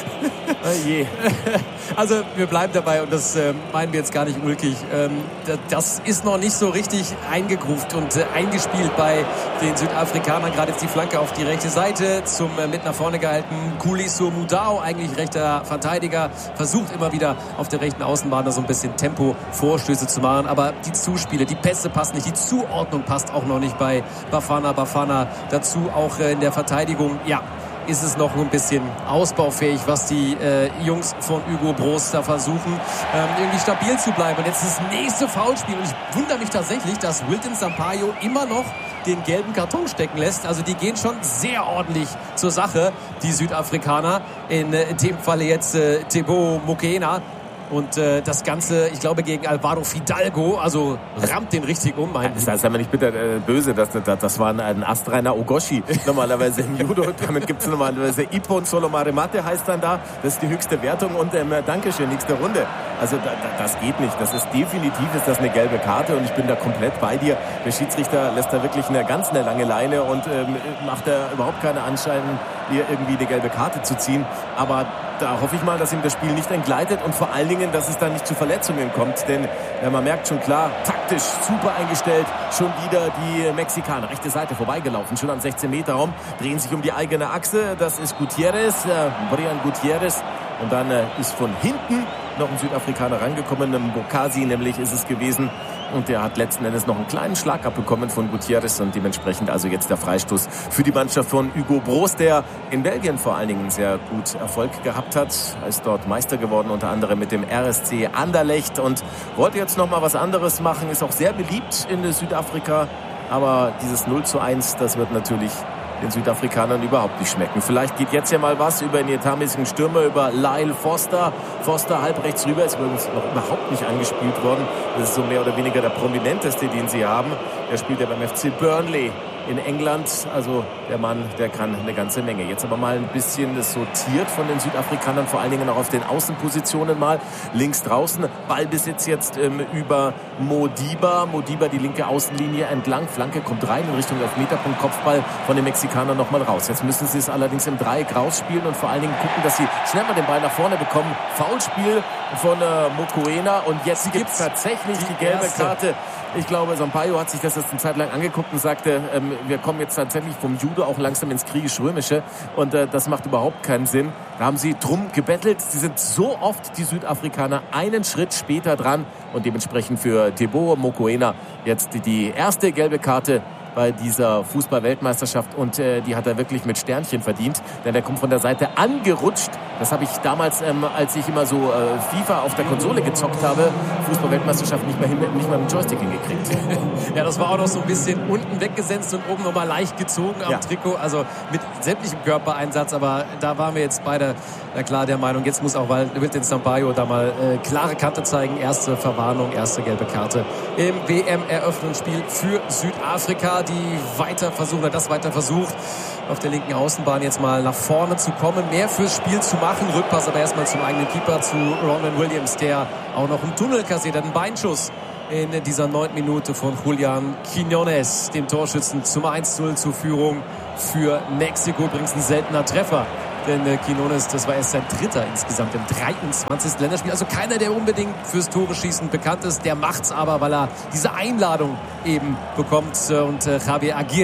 Oh je. Also wir bleiben dabei und das äh, meinen wir jetzt gar nicht ulkig. Ähm, das ist noch nicht so richtig eingegruft und äh, eingespielt bei den Südafrikanern. Gerade jetzt die Flanke auf die rechte Seite zum äh, mit nach vorne gehalten Kuliso Mudau, eigentlich rechter Verteidiger, versucht immer wieder auf der rechten Außenbahn da so ein bisschen Tempo-Vorstöße zu machen. Aber die Zuspiele, die Pässe passen nicht, die Zuordnung passt auch noch nicht bei Bafana Bafana. Dazu auch äh, in der Verteidigung, ja, ist es noch ein bisschen ausbaufähig, was die äh, Jungs von Hugo Broos da versuchen, ähm, irgendwie stabil zu bleiben. Und jetzt das nächste Foulspiel. Und ich wundere mich tatsächlich, dass Wilton Sampaio immer noch den gelben Karton stecken lässt. Also die gehen schon sehr ordentlich zur Sache, die Südafrikaner. In, äh, in dem Falle jetzt äh, Teboho Mokoena. Und äh, das Ganze, ich glaube, gegen Alvaro Fidalgo, also rammt den richtig um. Das ist aber nicht bitter äh, böse, das, das, das war ein, ein astreiner Ogoshi. Normalerweise im Judo, damit gibt es normalerweise Ippon Solomaremate, heißt dann da. Das ist die höchste Wertung und ähm, Dankeschön, nächste Runde. Also da, da, das geht nicht. Das ist definitiv ist das eine gelbe Karte und ich bin da komplett bei dir. Der Schiedsrichter lässt da wirklich eine ganz eine lange Leine und ähm, macht da überhaupt keine Anschein, hier irgendwie eine gelbe Karte zu ziehen. Aber da hoffe ich mal, dass ihm das Spiel nicht entgleitet und vor allen Dingen, dass es dann nicht zu Verletzungen kommt. Denn ja, man merkt schon klar, taktisch super eingestellt. Schon wieder die Mexikaner. Rechte Seite vorbeigelaufen, schon am sechzehn-Meter-Raum. Drehen sich um die eigene Achse. Das ist Gutierrez, äh, Brian Gutierrez. Und dann äh, ist von hinten noch ein Südafrikaner rangekommen. Mbokasi nämlich ist es gewesen. Und der hat letzten Endes noch einen kleinen Schlag abbekommen von Gutierrez und dementsprechend also jetzt der Freistoß für die Mannschaft von Hugo Broos, der in Belgien vor allen Dingen sehr gut Erfolg gehabt hat. Er ist dort Meister geworden, unter anderem mit dem R S C Anderlecht und wollte jetzt noch mal was anderes machen, ist auch sehr beliebt in Südafrika. Aber dieses null zu eins, das wird natürlich den Südafrikanern überhaupt nicht schmecken. Vielleicht geht jetzt ja mal was über den vietnamesischen Stürmer, über Lyle Foster. Foster halb rechts rüber, ist übrigens noch überhaupt nicht angespielt worden. Das ist so mehr oder weniger der prominenteste, den sie haben. Der spielt ja beim F C Burnley in England. Also der Mann, der kann eine ganze Menge. Jetzt aber mal ein bisschen sortiert von den Südafrikanern, vor allen Dingen auch auf den Außenpositionen mal. Links draußen, Ballbesitz jetzt ähm, über Modiba. Modiba die linke Außenlinie entlang. Flanke kommt rein in Richtung Elfmeterpunkt. Kopfball von den Mexikanern nochmal raus. Jetzt müssen sie es allerdings im Dreieck rausspielen und vor allen Dingen gucken, dass sie schnell mal den Ball nach vorne bekommen. Foulspiel von äh, Mokoena und jetzt gibt es tatsächlich die, die gelbe erste Karte. Ich glaube, Sampaio hat sich das jetzt eine Zeit lang angeguckt und sagte, ähm, wir kommen jetzt tatsächlich vom Judo auch langsam ins Kriegisch-Römische und äh, das macht überhaupt keinen Sinn. Da haben sie drum gebettelt. Sie sind so oft, die Südafrikaner, einen Schritt später dran und dementsprechend für Teboho Mokoena jetzt die, die erste gelbe Karte bei dieser Fußball-Weltmeisterschaft und äh, die hat er wirklich mit Sternchen verdient, denn er kommt von der Seite angerutscht. Das habe ich damals, ähm, als ich immer so äh, FIFA auf der Konsole gezockt habe, Fußball-Weltmeisterschaft nicht mehr, hin, nicht mehr mit dem Joystick hingekriegt. Ja, das war auch noch so ein bisschen unten weggesetzt und oben nochmal leicht gezogen am ja. Trikot, also mit sämtlichem Körpereinsatz, aber da waren wir jetzt beide, na klar, der Meinung, jetzt muss auch Wilton Sampaio da mal äh, klare Kante zeigen, erste Verwarnung, erste gelbe Karte im W M-Eröffnungsspiel für Südafrika, die weiter versuchen, das weiter versucht, auf der linken Außenbahn jetzt mal nach vorne zu kommen, mehr fürs Spiel zu machen. Rückpass aber erstmal zum eigenen Keeper, zu Ronwen Williams, der auch noch im Tunnel kassiert hat. Ein Beinschuss in dieser neunten Minute von Julian Quiñones, dem Torschützen, zum eins zu null zur Führung für Mexiko. Übrigens ein seltener Treffer, denn äh, Quiñones, das war erst sein dritter insgesamt im dreiundzwanzigsten Länderspiel. Also keiner, der unbedingt fürs Tore-Schießen bekannt ist. Der macht's aber, weil er diese Einladung eben bekommt. Und äh, Javier Aguirre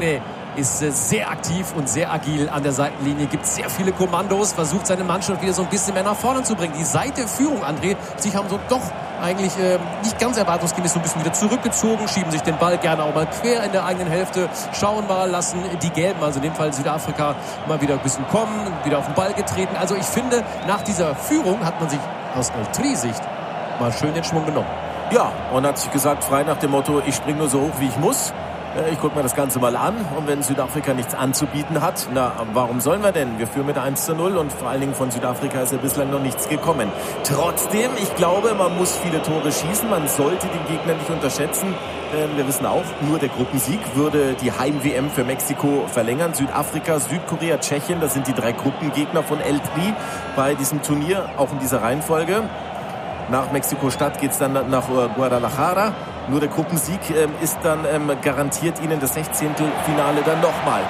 ist äh, sehr aktiv und sehr agil an der Seitenlinie, gibt sehr viele Kommandos, versucht seine Mannschaft wieder so ein bisschen mehr nach vorne zu bringen. Die seit der Führung, André, sich haben so doch eigentlich äh, nicht ganz erwartungsgemäß so ein bisschen wieder zurückgezogen, schieben sich den Ball gerne auch mal quer in der eigenen Hälfte, schauen mal, lassen die Gelben, also in dem Fall Südafrika, mal wieder ein bisschen kommen, wieder auf den Ball getreten. Also ich finde, nach dieser Führung hat man sich aus Altri-Sicht mal schön den Schwung genommen. Ja, und hat sich gesagt, frei nach dem Motto, ich springe nur so hoch, wie ich muss. Ich gucke mir das Ganze mal an und wenn Südafrika nichts anzubieten hat, na, warum sollen wir denn? Wir führen mit eins zu null und vor allen Dingen von Südafrika ist ja bislang noch nichts gekommen. Trotzdem, ich glaube, man muss viele Tore schießen, man sollte den Gegner nicht unterschätzen. Denn wir wissen auch, nur der Gruppensieg würde die Heim-W M für Mexiko verlängern. Südafrika, Südkorea, Tschechien, das sind die drei Gruppengegner von El Tri bei diesem Turnier, auch in dieser Reihenfolge. Nach Mexiko-Stadt geht es dann nach Guadalajara. Nur der Gruppensieg ähm, ist dann ähm, garantiert Ihnen das Sechzehntelfinale dann nochmal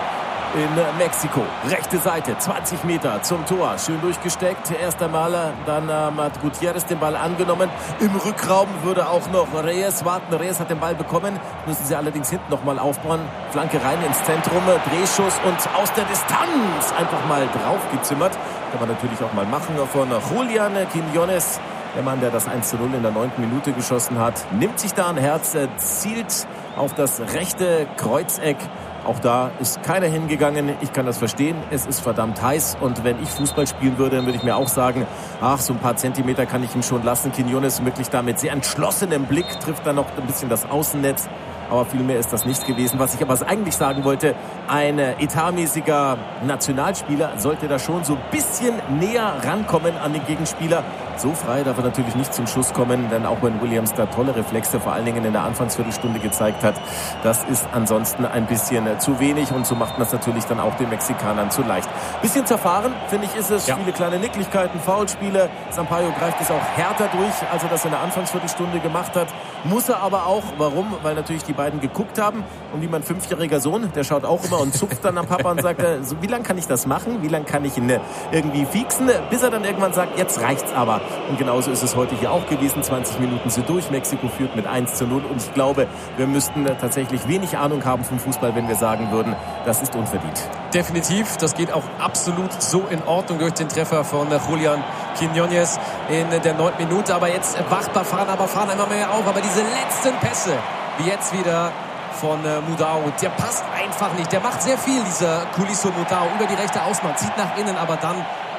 in Mexiko. Rechte Seite, zwanzig Meter zum Tor. Schön durchgesteckt. Erst einmal, dann ähm, hat Gutierrez den Ball angenommen. Im Rückraum würde auch noch Reyes warten. Reyes hat den Ball bekommen. Müssen sie allerdings hinten nochmal aufbauen. Flanke rein ins Zentrum. Drehschuss und aus der Distanz einfach mal draufgezimmert. Kann man natürlich auch mal machen von Julián Quiñones. Der Mann, der das eins zu null in der neunten Minute geschossen hat, nimmt sich da ein Herz, zielt auf das rechte Kreuzeck. Auch da ist keiner hingegangen. Ich kann das verstehen. Es ist verdammt heiß. Und wenn ich Fußball spielen würde, dann würde ich mir auch sagen, ach, so ein paar Zentimeter kann ich ihm schon lassen. Quiñones wirklich da mit sehr entschlossenem Blick trifft dann noch ein bisschen das Außennetz. Aber viel mehr ist das nicht gewesen. Was ich aber eigentlich sagen wollte, ein etatmäßiger Nationalspieler sollte da schon so ein bisschen näher rankommen an den Gegenspieler. So frei darf er natürlich nicht zum Schuss kommen, denn auch wenn Williams da tolle Reflexe vor allen Dingen in der Anfangsviertelstunde gezeigt hat, das ist ansonsten ein bisschen zu wenig und so macht man es natürlich dann auch den Mexikanern zu leicht. Bisschen zerfahren, finde ich, ist es. Ja. Viele kleine Nicklichkeiten, Foulspiele. Sampaio greift es auch härter durch, als er das in der Anfangsviertelstunde gemacht hat. Muss er aber auch. Warum? Weil natürlich die beiden geguckt haben und wie mein fünfjähriger Sohn, der schaut auch immer und zupft dann am Papa und sagt, so, wie lange kann ich das machen? Wie lange kann ich ihn irgendwie fiexen? Bis er dann irgendwann sagt, jetzt reicht's aber. Und genauso ist es heute hier auch gewesen. zwanzig Minuten sind durch. Mexiko führt mit eins zu null. Und ich glaube, wir müssten tatsächlich wenig Ahnung haben vom Fußball, wenn wir sagen würden, das ist unverdient. Definitiv. Das geht auch absolut so in Ordnung durch den Treffer von Julián Quiñones in der neunten Minute. Aber jetzt wacht Bafana, Bafana immer mehr auf. Aber diese letzten Pässe, wie jetzt wieder von äh, Mudau, der passt einfach nicht. Der macht sehr viel, dieser Kulisso Mudau, über die rechte Außenbahn, zieht nach innen, aber dann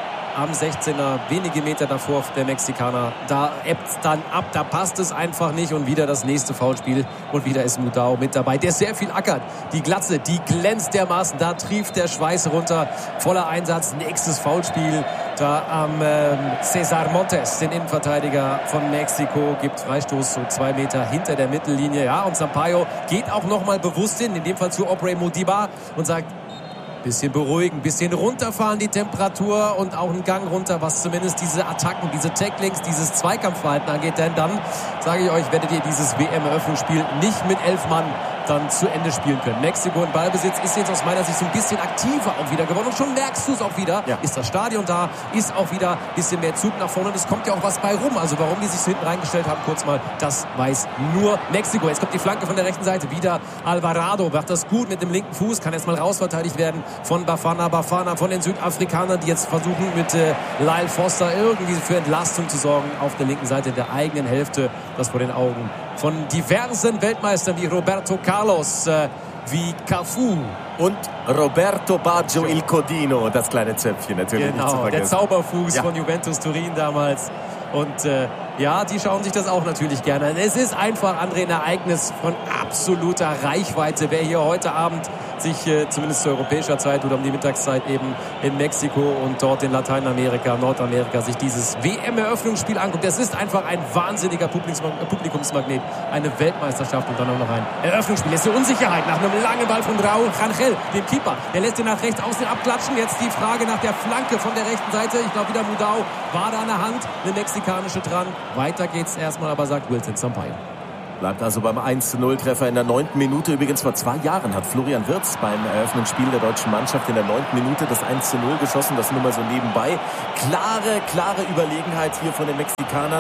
am sechzehner, wenige Meter davor der Mexikaner, da ebbt es dann ab, da passt es einfach nicht und wieder das nächste Foulspiel und wieder ist Mudau mit dabei, der sehr viel ackert. Die Glatze, die glänzt dermaßen, da trieft der Schweiß runter, voller Einsatz, nächstes Foulspiel da am ähm, César Montes, den Innenverteidiger von Mexiko, gibt Freistoß so zwei Meter hinter der Mittellinie, ja, und Sampaio geht auch nochmal bewusst hin, in dem Fall zu Aubrey Modiba und sagt, bisschen beruhigen, bisschen runterfahren die Temperatur und auch einen Gang runter, was zumindest diese Attacken, diese Tacklings, dieses Zweikampfverhalten angeht. Denn dann, sage ich euch, werdet ihr dieses W M-Eröffnungsspiel nicht mit elf Mann dann zu Ende spielen können. Mexiko in Ballbesitz ist jetzt aus meiner Sicht so ein bisschen aktiver auch wieder geworden. Und schon merkst du es auch wieder. Ja. Ist das Stadion da, ist auch wieder ein bisschen mehr Zug nach vorne. Und es kommt ja auch was bei rum. Also warum die sich so hinten reingestellt haben, kurz mal, das weiß nur Mexiko. Jetzt kommt die Flanke von der rechten Seite. Wieder Alvarado macht das gut mit dem linken Fuß. Kann erstmal rausverteidigt werden von Bafana Bafana, von den Südafrikanern, die jetzt versuchen mit äh, Lyle Foster irgendwie für Entlastung zu sorgen auf der linken Seite der eigenen Hälfte. Das vor den Augen von diversen Weltmeistern wie Roberto Carlos, äh, wie Cafu. Und Roberto Baggio il Codino, das kleine Zöpfchen natürlich genau, nicht zu vergessen. Der Zauberfuß ja. von Juventus Turin damals. Und äh, ja, die schauen sich das auch natürlich gerne an. Es ist einfach, André, ein Ereignis von absoluter Reichweite. Wer hier heute Abend sich äh, zumindest zu europäischer Zeit oder um die Mittagszeit eben in Mexiko und dort in Lateinamerika, Nordamerika sich dieses W M-Eröffnungsspiel anguckt. Das ist einfach ein wahnsinniger Publikumsmagnet, eine Weltmeisterschaft und dann auch noch ein Eröffnungsspiel. Jetzt die Unsicherheit nach einem langen Ball von Raúl Rangel, dem Keeper. Der lässt ihn nach rechts außen abklatschen. Jetzt die Frage nach der Flanke von der rechten Seite. Ich glaube wieder Mudau war da an der Hand, eine mexikanische dran. Weiter geht's erstmal, aber sagt Wilton Sampaio. Bleibt also beim eins zu null Treffer in der neunten Minute. Übrigens vor zwei Jahren hat Florian Wirtz beim Eröffnungsspiel der deutschen Mannschaft in der neunten Minute das eins zu null geschossen. Das nur mal so nebenbei. Klare, klare Überlegenheit hier von den Mexikanern.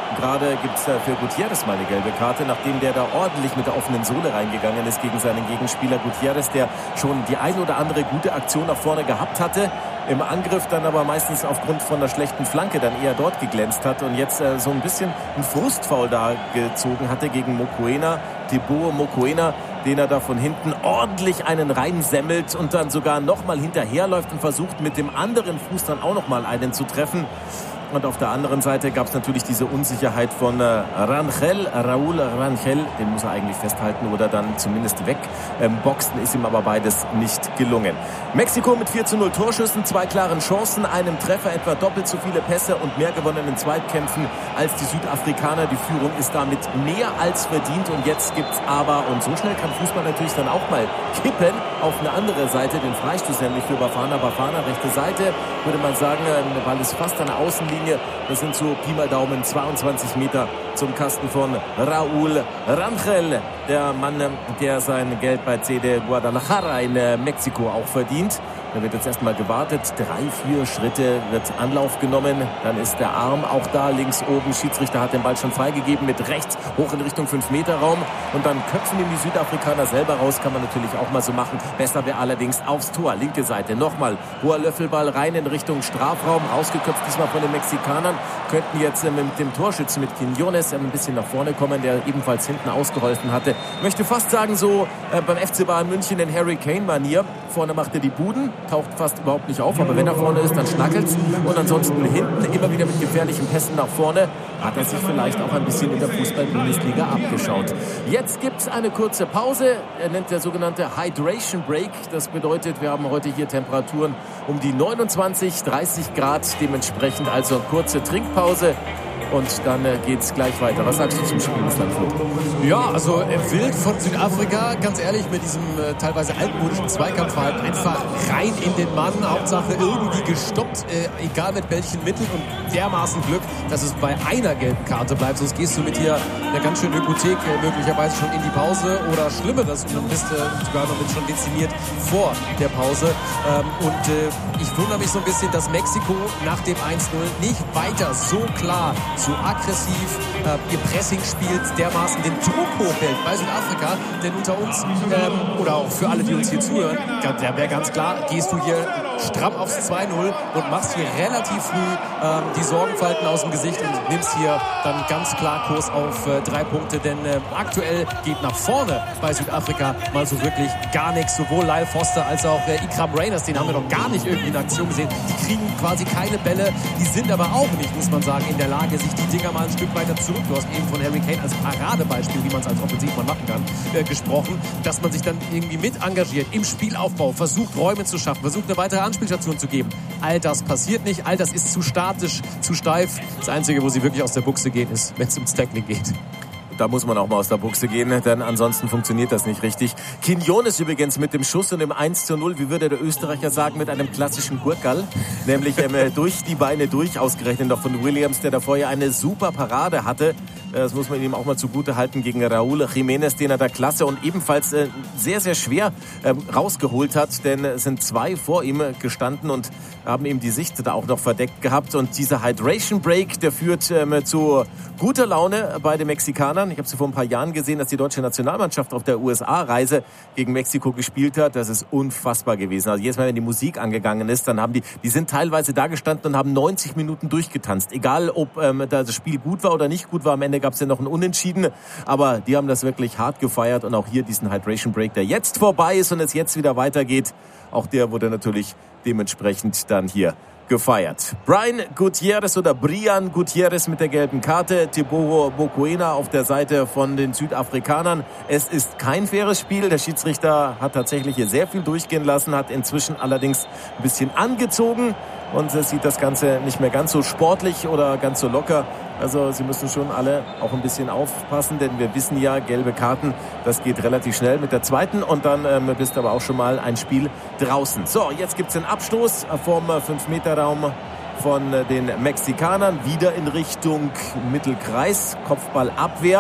Gerade gibt es für Gutierrez mal eine gelbe Karte, nachdem der da ordentlich mit der offenen Sohle reingegangen ist gegen seinen Gegenspieler Gutierrez, der schon die ein oder andere gute Aktion nach vorne gehabt hatte, im Angriff dann aber meistens aufgrund von einer schlechten Flanke dann eher dort geglänzt hat und jetzt äh, so ein bisschen ein Frustfoul da gezogen hatte gegen Mokoena, Teboho Mokoena, den er da von hinten ordentlich einen reinsemmelt und dann sogar nochmal hinterherläuft und versucht mit dem anderen Fuß dann auch nochmal einen zu treffen. Und auf der anderen Seite gab es natürlich diese Unsicherheit von äh, Rangel, Raúl Rangel, den muss er eigentlich festhalten oder dann zumindest wegboxen, ähm, ist ihm aber beides nicht gelungen. Mexiko mit vier zu null Torschüssen, zwei klaren Chancen, einem Treffer, etwa doppelt so viele Pässe und mehr gewonnenen Zweitkämpfen als die Südafrikaner. Die Führung ist damit mehr als verdient und jetzt gibt's aber, und so schnell kann Fußball natürlich dann auch mal kippen, auf eine andere Seite, den Freistoß nämlich für Bafana. Bafana, rechte Seite, würde man sagen, der Ball ist fast an der Außenlinie. Das sind so Pi mal Daumen zweiundzwanzig Meter zum Kasten von Raúl Rangel. Der Mann, der sein Geld bei C D Guadalajara in Mexiko auch verdient. Da wird jetzt erstmal gewartet. Drei, vier Schritte wird Anlauf genommen. Dann ist der Arm auch da, links oben. Schiedsrichter hat den Ball schon freigegeben mit rechts hoch in Richtung fünf Meter Raum. Und dann köpfen ihm die Südafrikaner selber raus. Kann man natürlich auch mal so machen. Besser wäre allerdings aufs Tor. Linke Seite nochmal. Hoher Löffelball rein in Richtung Strafraum. Rausgeköpft diesmal von den Mexikanern. Könnten jetzt mit dem Torschützen mit Quiñones ein bisschen nach vorne kommen, der ebenfalls hinten ausgeholfen hatte. Möchte fast sagen, so äh, beim F C Bayern München in Harry Kane-Manier. Vorne macht er die Buden, taucht fast überhaupt nicht auf, aber wenn er vorne ist, dann schnackelt's. Und ansonsten hinten immer wieder mit gefährlichen Pässen nach vorne. Hat er sich vielleicht auch ein bisschen in der Fußball-Bundesliga abgeschaut. Jetzt gibt's eine kurze Pause. Er nennt der sogenannte Hydration Break. Das bedeutet, wir haben heute hier Temperaturen um die neunundzwanzig, dreißig Grad. Dementsprechend also kurze Trinkpause. Und dann äh, geht's gleich weiter. Was sagst du zum Spiel bislang, Flo? Ja, also äh, wild von Südafrika, ganz ehrlich, mit diesem äh, teilweise altmodischen Zweikampfverhalten einfach rein in den Mann. Hauptsache irgendwie gestoppt, äh, egal mit welchen Mitteln und dermaßen Glück, dass es bei einer gelben Karte bleibt. Sonst gehst du mit hier eine ganz schöne Hypothek äh, möglicherweise schon in die Pause oder Schlimmeres und bist äh, sogar noch mit schon dezimiert vor der Pause. Ähm, und äh, ich wundere mich so ein bisschen, dass Mexiko nach dem eins null nicht weiter so klar, so aggressiv äh, ihr Pressing spielt, dermaßen den Druck hochhält bei Südafrika. Denn unter uns, ähm, oder auch für alle, die uns hier zuhören, da wäre ganz klar, gehst du hier stramm aufs zwei null und machst hier relativ früh ähm, die Sorgenfalten aus dem Gesicht und nimmst hier dann ganz klar Kurs auf äh, drei Punkte. Denn äh, aktuell geht nach vorne bei Südafrika mal so wirklich gar nichts. Sowohl Lyle Foster als auch äh, Ikram Reyners, den haben wir noch gar nicht irgendwie in Aktion gesehen. Die kriegen quasi keine Bälle, die sind aber auch nicht, muss man sagen, in der Lage, sich die Dinger mal ein Stück weiter zurück. Du hast eben von Harry Kane als Paradebeispiel, wie man es als Offensivmann machen kann, äh, gesprochen, dass man sich dann irgendwie mit engagiert im Spielaufbau, versucht Räume zu schaffen, versucht eine weitere Anspielstation zu geben. All das passiert nicht, all das ist zu statisch, zu steif. Das Einzige, wo sie wirklich aus der Buchse gehen, ist, wenn es ums Tackling geht. Da muss man auch mal aus der Buchse gehen, denn ansonsten funktioniert das nicht richtig. Quiñones übrigens mit dem Schuss und dem eins zu null, wie würde der Österreicher sagen, mit einem klassischen Gurkal. Nämlich ähm, durch die Beine durch, ausgerechnet noch von Williams, der da vorher eine super Parade hatte. Das muss man ihm auch mal zugute halten gegen Raúl Jiménez, den er da klasse und ebenfalls äh, sehr, sehr schwer äh, rausgeholt hat. Denn es sind zwei vor ihm gestanden und haben ihm die Sicht da auch noch verdeckt gehabt. Und dieser Hydration Break, der führt ähm, zu guter Laune bei den Mexikanern. Ich habe sie vor ein paar Jahren gesehen, dass die deutsche Nationalmannschaft auf der U S A-Reise gegen Mexiko gespielt hat. Das ist unfassbar gewesen. Also jedes Mal, wenn die Musik angegangen ist, dann haben die, die sind teilweise da gestanden und haben neunzig Minuten durchgetanzt. Egal, ob ähm, das Spiel gut war oder nicht gut war, am Ende gab es ja noch ein Unentschieden. Aber die haben das wirklich hart gefeiert und auch hier diesen Hydration Break, der jetzt vorbei ist und es jetzt wieder weitergeht. Auch der wurde natürlich dementsprechend dann hier gefeiert. Brian Gutierrez oder Brian Gutierrez mit der gelben Karte, Teboho Mokoena auf der Seite von den Südafrikanern. Es ist kein faires Spiel. Der Schiedsrichter hat tatsächlich hier sehr viel durchgehen lassen, hat inzwischen allerdings ein bisschen angezogen und sieht das Ganze nicht mehr ganz so sportlich oder ganz so locker. Also sie müssen schon alle auch ein bisschen aufpassen, denn wir wissen ja, gelbe Karten, das geht relativ schnell mit der zweiten und dann ähm, bist aber auch schon mal ein Spiel draußen. So, jetzt gibt's den Abstoß vom fünf Meter Raum von den Mexikanern, wieder in Richtung Mittelkreis, Kopfballabwehr.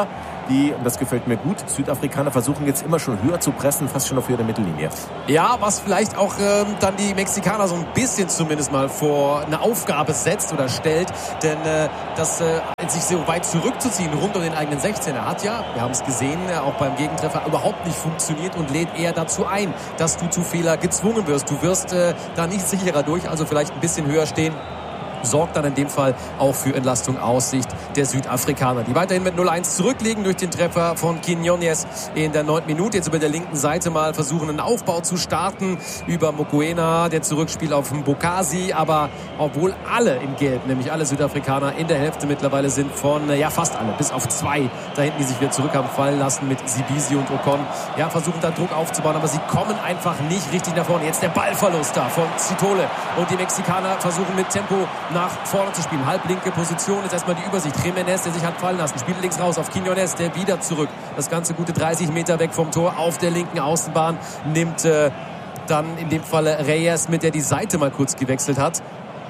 Die, das gefällt mir gut, Südafrikaner versuchen jetzt immer schon höher zu pressen, fast schon auf höhere Mittellinie. Ja, was vielleicht auch ähm, dann die Mexikaner so ein bisschen zumindest mal vor eine Aufgabe setzt oder stellt. Denn äh, das äh, sich so weit zurückzuziehen rund um den eigenen sechzehner hat ja, wir haben es gesehen, äh, auch beim Gegentreffer überhaupt nicht funktioniert und lädt eher dazu ein, dass du zu Fehler gezwungen wirst. Du wirst äh, da nicht sicherer durch, also vielleicht ein bisschen höher stehen. Sorgt dann in dem Fall auch für Entlastung aus Sicht der Südafrikaner, die weiterhin mit null eins zurückliegen durch den Treffer von Quiñones in der neunten Minute. Jetzt über der linken Seite mal versuchen, einen Aufbau zu starten über Mokoena, der zurückspielt auf Mbokasi, aber obwohl alle im Gelb, nämlich alle Südafrikaner in der Hälfte mittlerweile sind von, ja fast alle, bis auf zwei da hinten, die sich wieder zurück haben fallen lassen mit Sibisi und Ocon, ja versuchen da Druck aufzubauen, aber sie kommen einfach nicht richtig nach vorne. Jetzt der Ballverlust da von Zitole und die Mexikaner versuchen mit Tempo nach vorne zu spielen. Halblinke Position, jetzt erstmal die Übersicht. Jiménez, der sich hat fallen lassen, spielt links raus auf Quiñones, der wieder zurück. Das Ganze gute dreißig Meter weg vom Tor auf der linken Außenbahn. Nimmt äh, dann in dem Falle Reyes mit, der die Seite mal kurz gewechselt hat.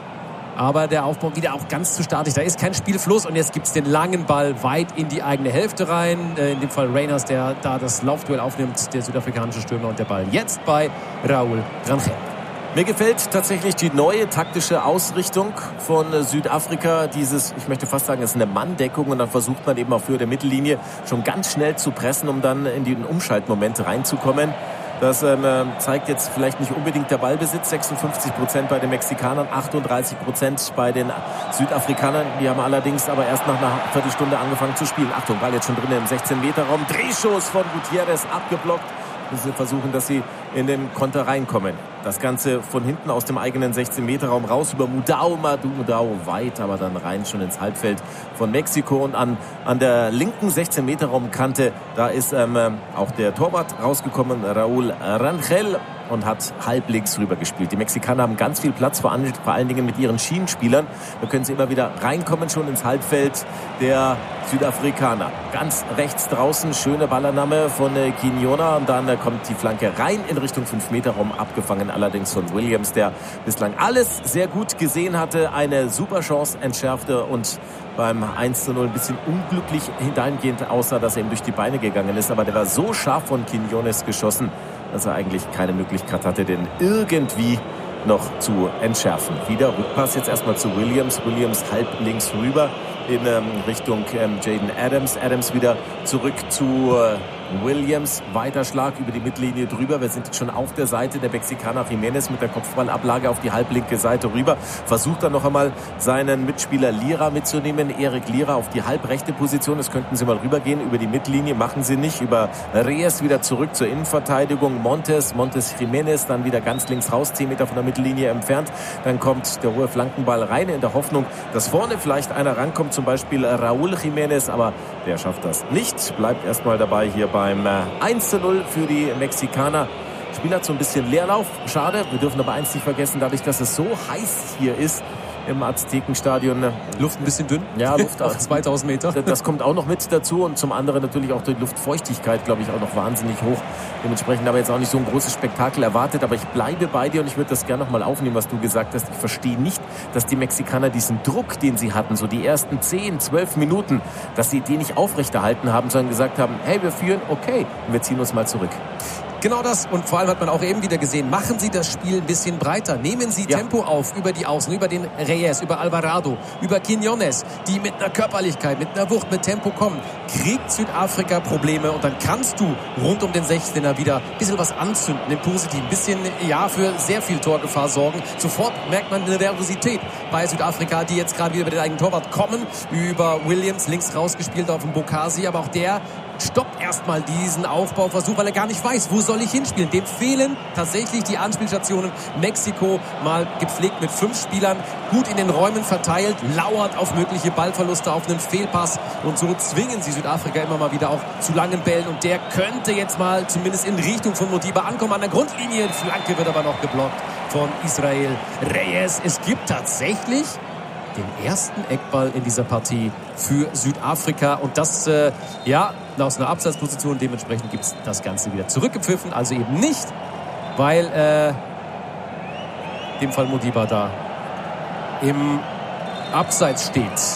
Aber der Aufbau wieder auch ganz zu statisch. Da ist kein Spielfluss und jetzt gibt es den langen Ball weit in die eigene Hälfte rein. Äh, in dem Fall Reyners, der da das Laufduell aufnimmt, der südafrikanische Stürmer, und der Ball jetzt bei Raúl Rangel. Mir gefällt tatsächlich die neue taktische Ausrichtung von Südafrika. Dieses, ich möchte fast sagen, es ist eine Manndeckung und dann versucht man eben auf Höhe der Mittellinie schon ganz schnell zu pressen, um dann in den Umschaltmoment reinzukommen. Das ähm, zeigt jetzt vielleicht nicht unbedingt der Ballbesitz. sechsundfünfzig Prozent bei den Mexikanern, achtunddreißig Prozent bei den Südafrikanern. Die haben allerdings aber erst nach einer Viertelstunde angefangen zu spielen. Achtung, Ball jetzt schon drin im sechzehn Meter Raum. Drehschuss von Gutierrez abgeblockt. Sie versuchen, dass sie in den Konter reinkommen. Das Ganze von hinten aus dem eigenen sechzehn Meter Raum raus über Mudau, Madu, Mudau weit, aber dann rein schon ins Halbfeld von Mexiko. Und an, an der linken sechzehn Meter Raumkante, da ist ähm, auch der Torwart rausgekommen, Raúl Rangel, und hat halblinks rüber gespielt. Die Mexikaner haben ganz viel Platz, vor allen, vor allen Dingen mit ihren Schienenspielern. Da können sie immer wieder reinkommen, schon ins Halbfeld der Südafrikaner. Ganz rechts draußen, schöne Ballannahme von äh, Quiñones, und dann äh, kommt die Flanke rein in Richtung fünf Meter Raum, abgefangen allerdings von Williams, der bislang alles sehr gut gesehen hatte, eine super Chance entschärfte und beim eins zu null ein bisschen unglücklich dahingehend aussah, dass er ihm durch die Beine gegangen ist. Aber der war so scharf von Quiñones geschossen, dass er eigentlich keine Möglichkeit hatte, den irgendwie noch zu entschärfen. Wieder Rückpass jetzt erstmal zu Williams. Williams halb links rüber in ähm, Richtung ähm, Jaden Adams. Adams wieder zurück zu äh, Williams. Weiter Schlag über die Mittellinie drüber. Wir sind jetzt schon auf der Seite der Mexikaner. Jiménez mit der Kopfballablage auf die halblinke Seite rüber. Versucht dann noch einmal seinen Mitspieler Lira mitzunehmen. Erik Lira auf die halbrechte Position. Das könnten sie mal rübergehen über die Mittellinie. Machen sie nicht. Über Reyes wieder zurück zur Innenverteidigung. Montes, Montes Jiménez dann wieder ganz links raus, zehn Meter von der Mittellinie entfernt. Dann kommt der hohe Flankenball rein in der Hoffnung, dass vorne vielleicht einer rankommt, zum Beispiel Raúl Jiménez, aber der schafft das nicht. Bleibt erstmal dabei hier beim eins zu null für die Mexikaner. Spiel hat so ein bisschen Leerlauf. Schade. Wir dürfen aber eins nicht vergessen, dadurch, dass es so heiß hier ist im Aztekenstadion. Luft ein bisschen dünn. Ja, Luft auf zweitausend Meter. Das kommt auch noch mit dazu und zum anderen natürlich auch die Luftfeuchtigkeit, glaube ich, auch noch wahnsinnig hoch. Dementsprechend aber jetzt auch nicht so ein großes Spektakel erwartet, aber ich bleibe bei dir und ich würde das gerne noch mal aufnehmen, was du gesagt hast. Ich verstehe nicht, dass die Mexikaner diesen Druck, den sie hatten, so die ersten zehn, zwölf Minuten, dass sie den nicht aufrechterhalten haben, sondern gesagt haben, hey, wir führen, okay, und wir ziehen uns mal zurück. Genau das, und vor allem hat man auch eben wieder gesehen, machen Sie das Spiel ein bisschen breiter, nehmen Sie ja. Tempo auf über die Außen, über den Reyes, über Alvarado, über Quiñones, die mit einer Körperlichkeit, mit einer Wucht, mit Tempo kommen. Kriegt Südafrika Probleme und dann kannst du rund um den sechzehner wieder ein bisschen was anzünden, im Positiven, ein bisschen, ja, für sehr viel Torgefahr sorgen. Sofort merkt man eine Nervosität bei Südafrika, die jetzt gerade wieder über den eigenen Torwart kommen, über Williams, links rausgespielt auf den Mbokasi, aber auch der stoppt erstmal diesen Aufbauversuch, weil er gar nicht weiß, wo soll ich hinspielen. Dem fehlen tatsächlich die Anspielstationen. Mexiko mal gepflegt mit fünf Spielern, gut in den Räumen verteilt, lauert auf mögliche Ballverluste, auf einen Fehlpass und so zwingen sie Südafrika immer mal wieder auch zu langen Bällen und der könnte jetzt mal zumindest in Richtung von Modiba ankommen an der Grundlinie. Die Flanke wird aber noch geblockt von Israel Reyes. Es gibt tatsächlich den ersten Eckball in dieser Partie für Südafrika und das, äh, ja, aus einer Abseitsposition, dementsprechend gibt es das Ganze wieder zurückgepfiffen, also eben nicht, weil äh, in dem Fall Modiba da im Abseits steht.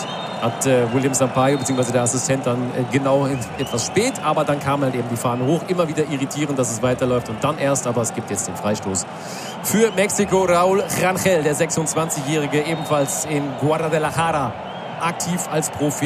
hat äh, William Sampaio bzw. der Assistent dann äh, genau in, etwas spät, aber dann kam halt eben die Fahne hoch. Immer wieder irritierend, dass es weiterläuft und dann erst, aber es gibt jetzt den Freistoß für Mexiko. Raúl Rangel, der sechsundzwanzigjährige, ebenfalls in Guadalajara aktiv als Profi.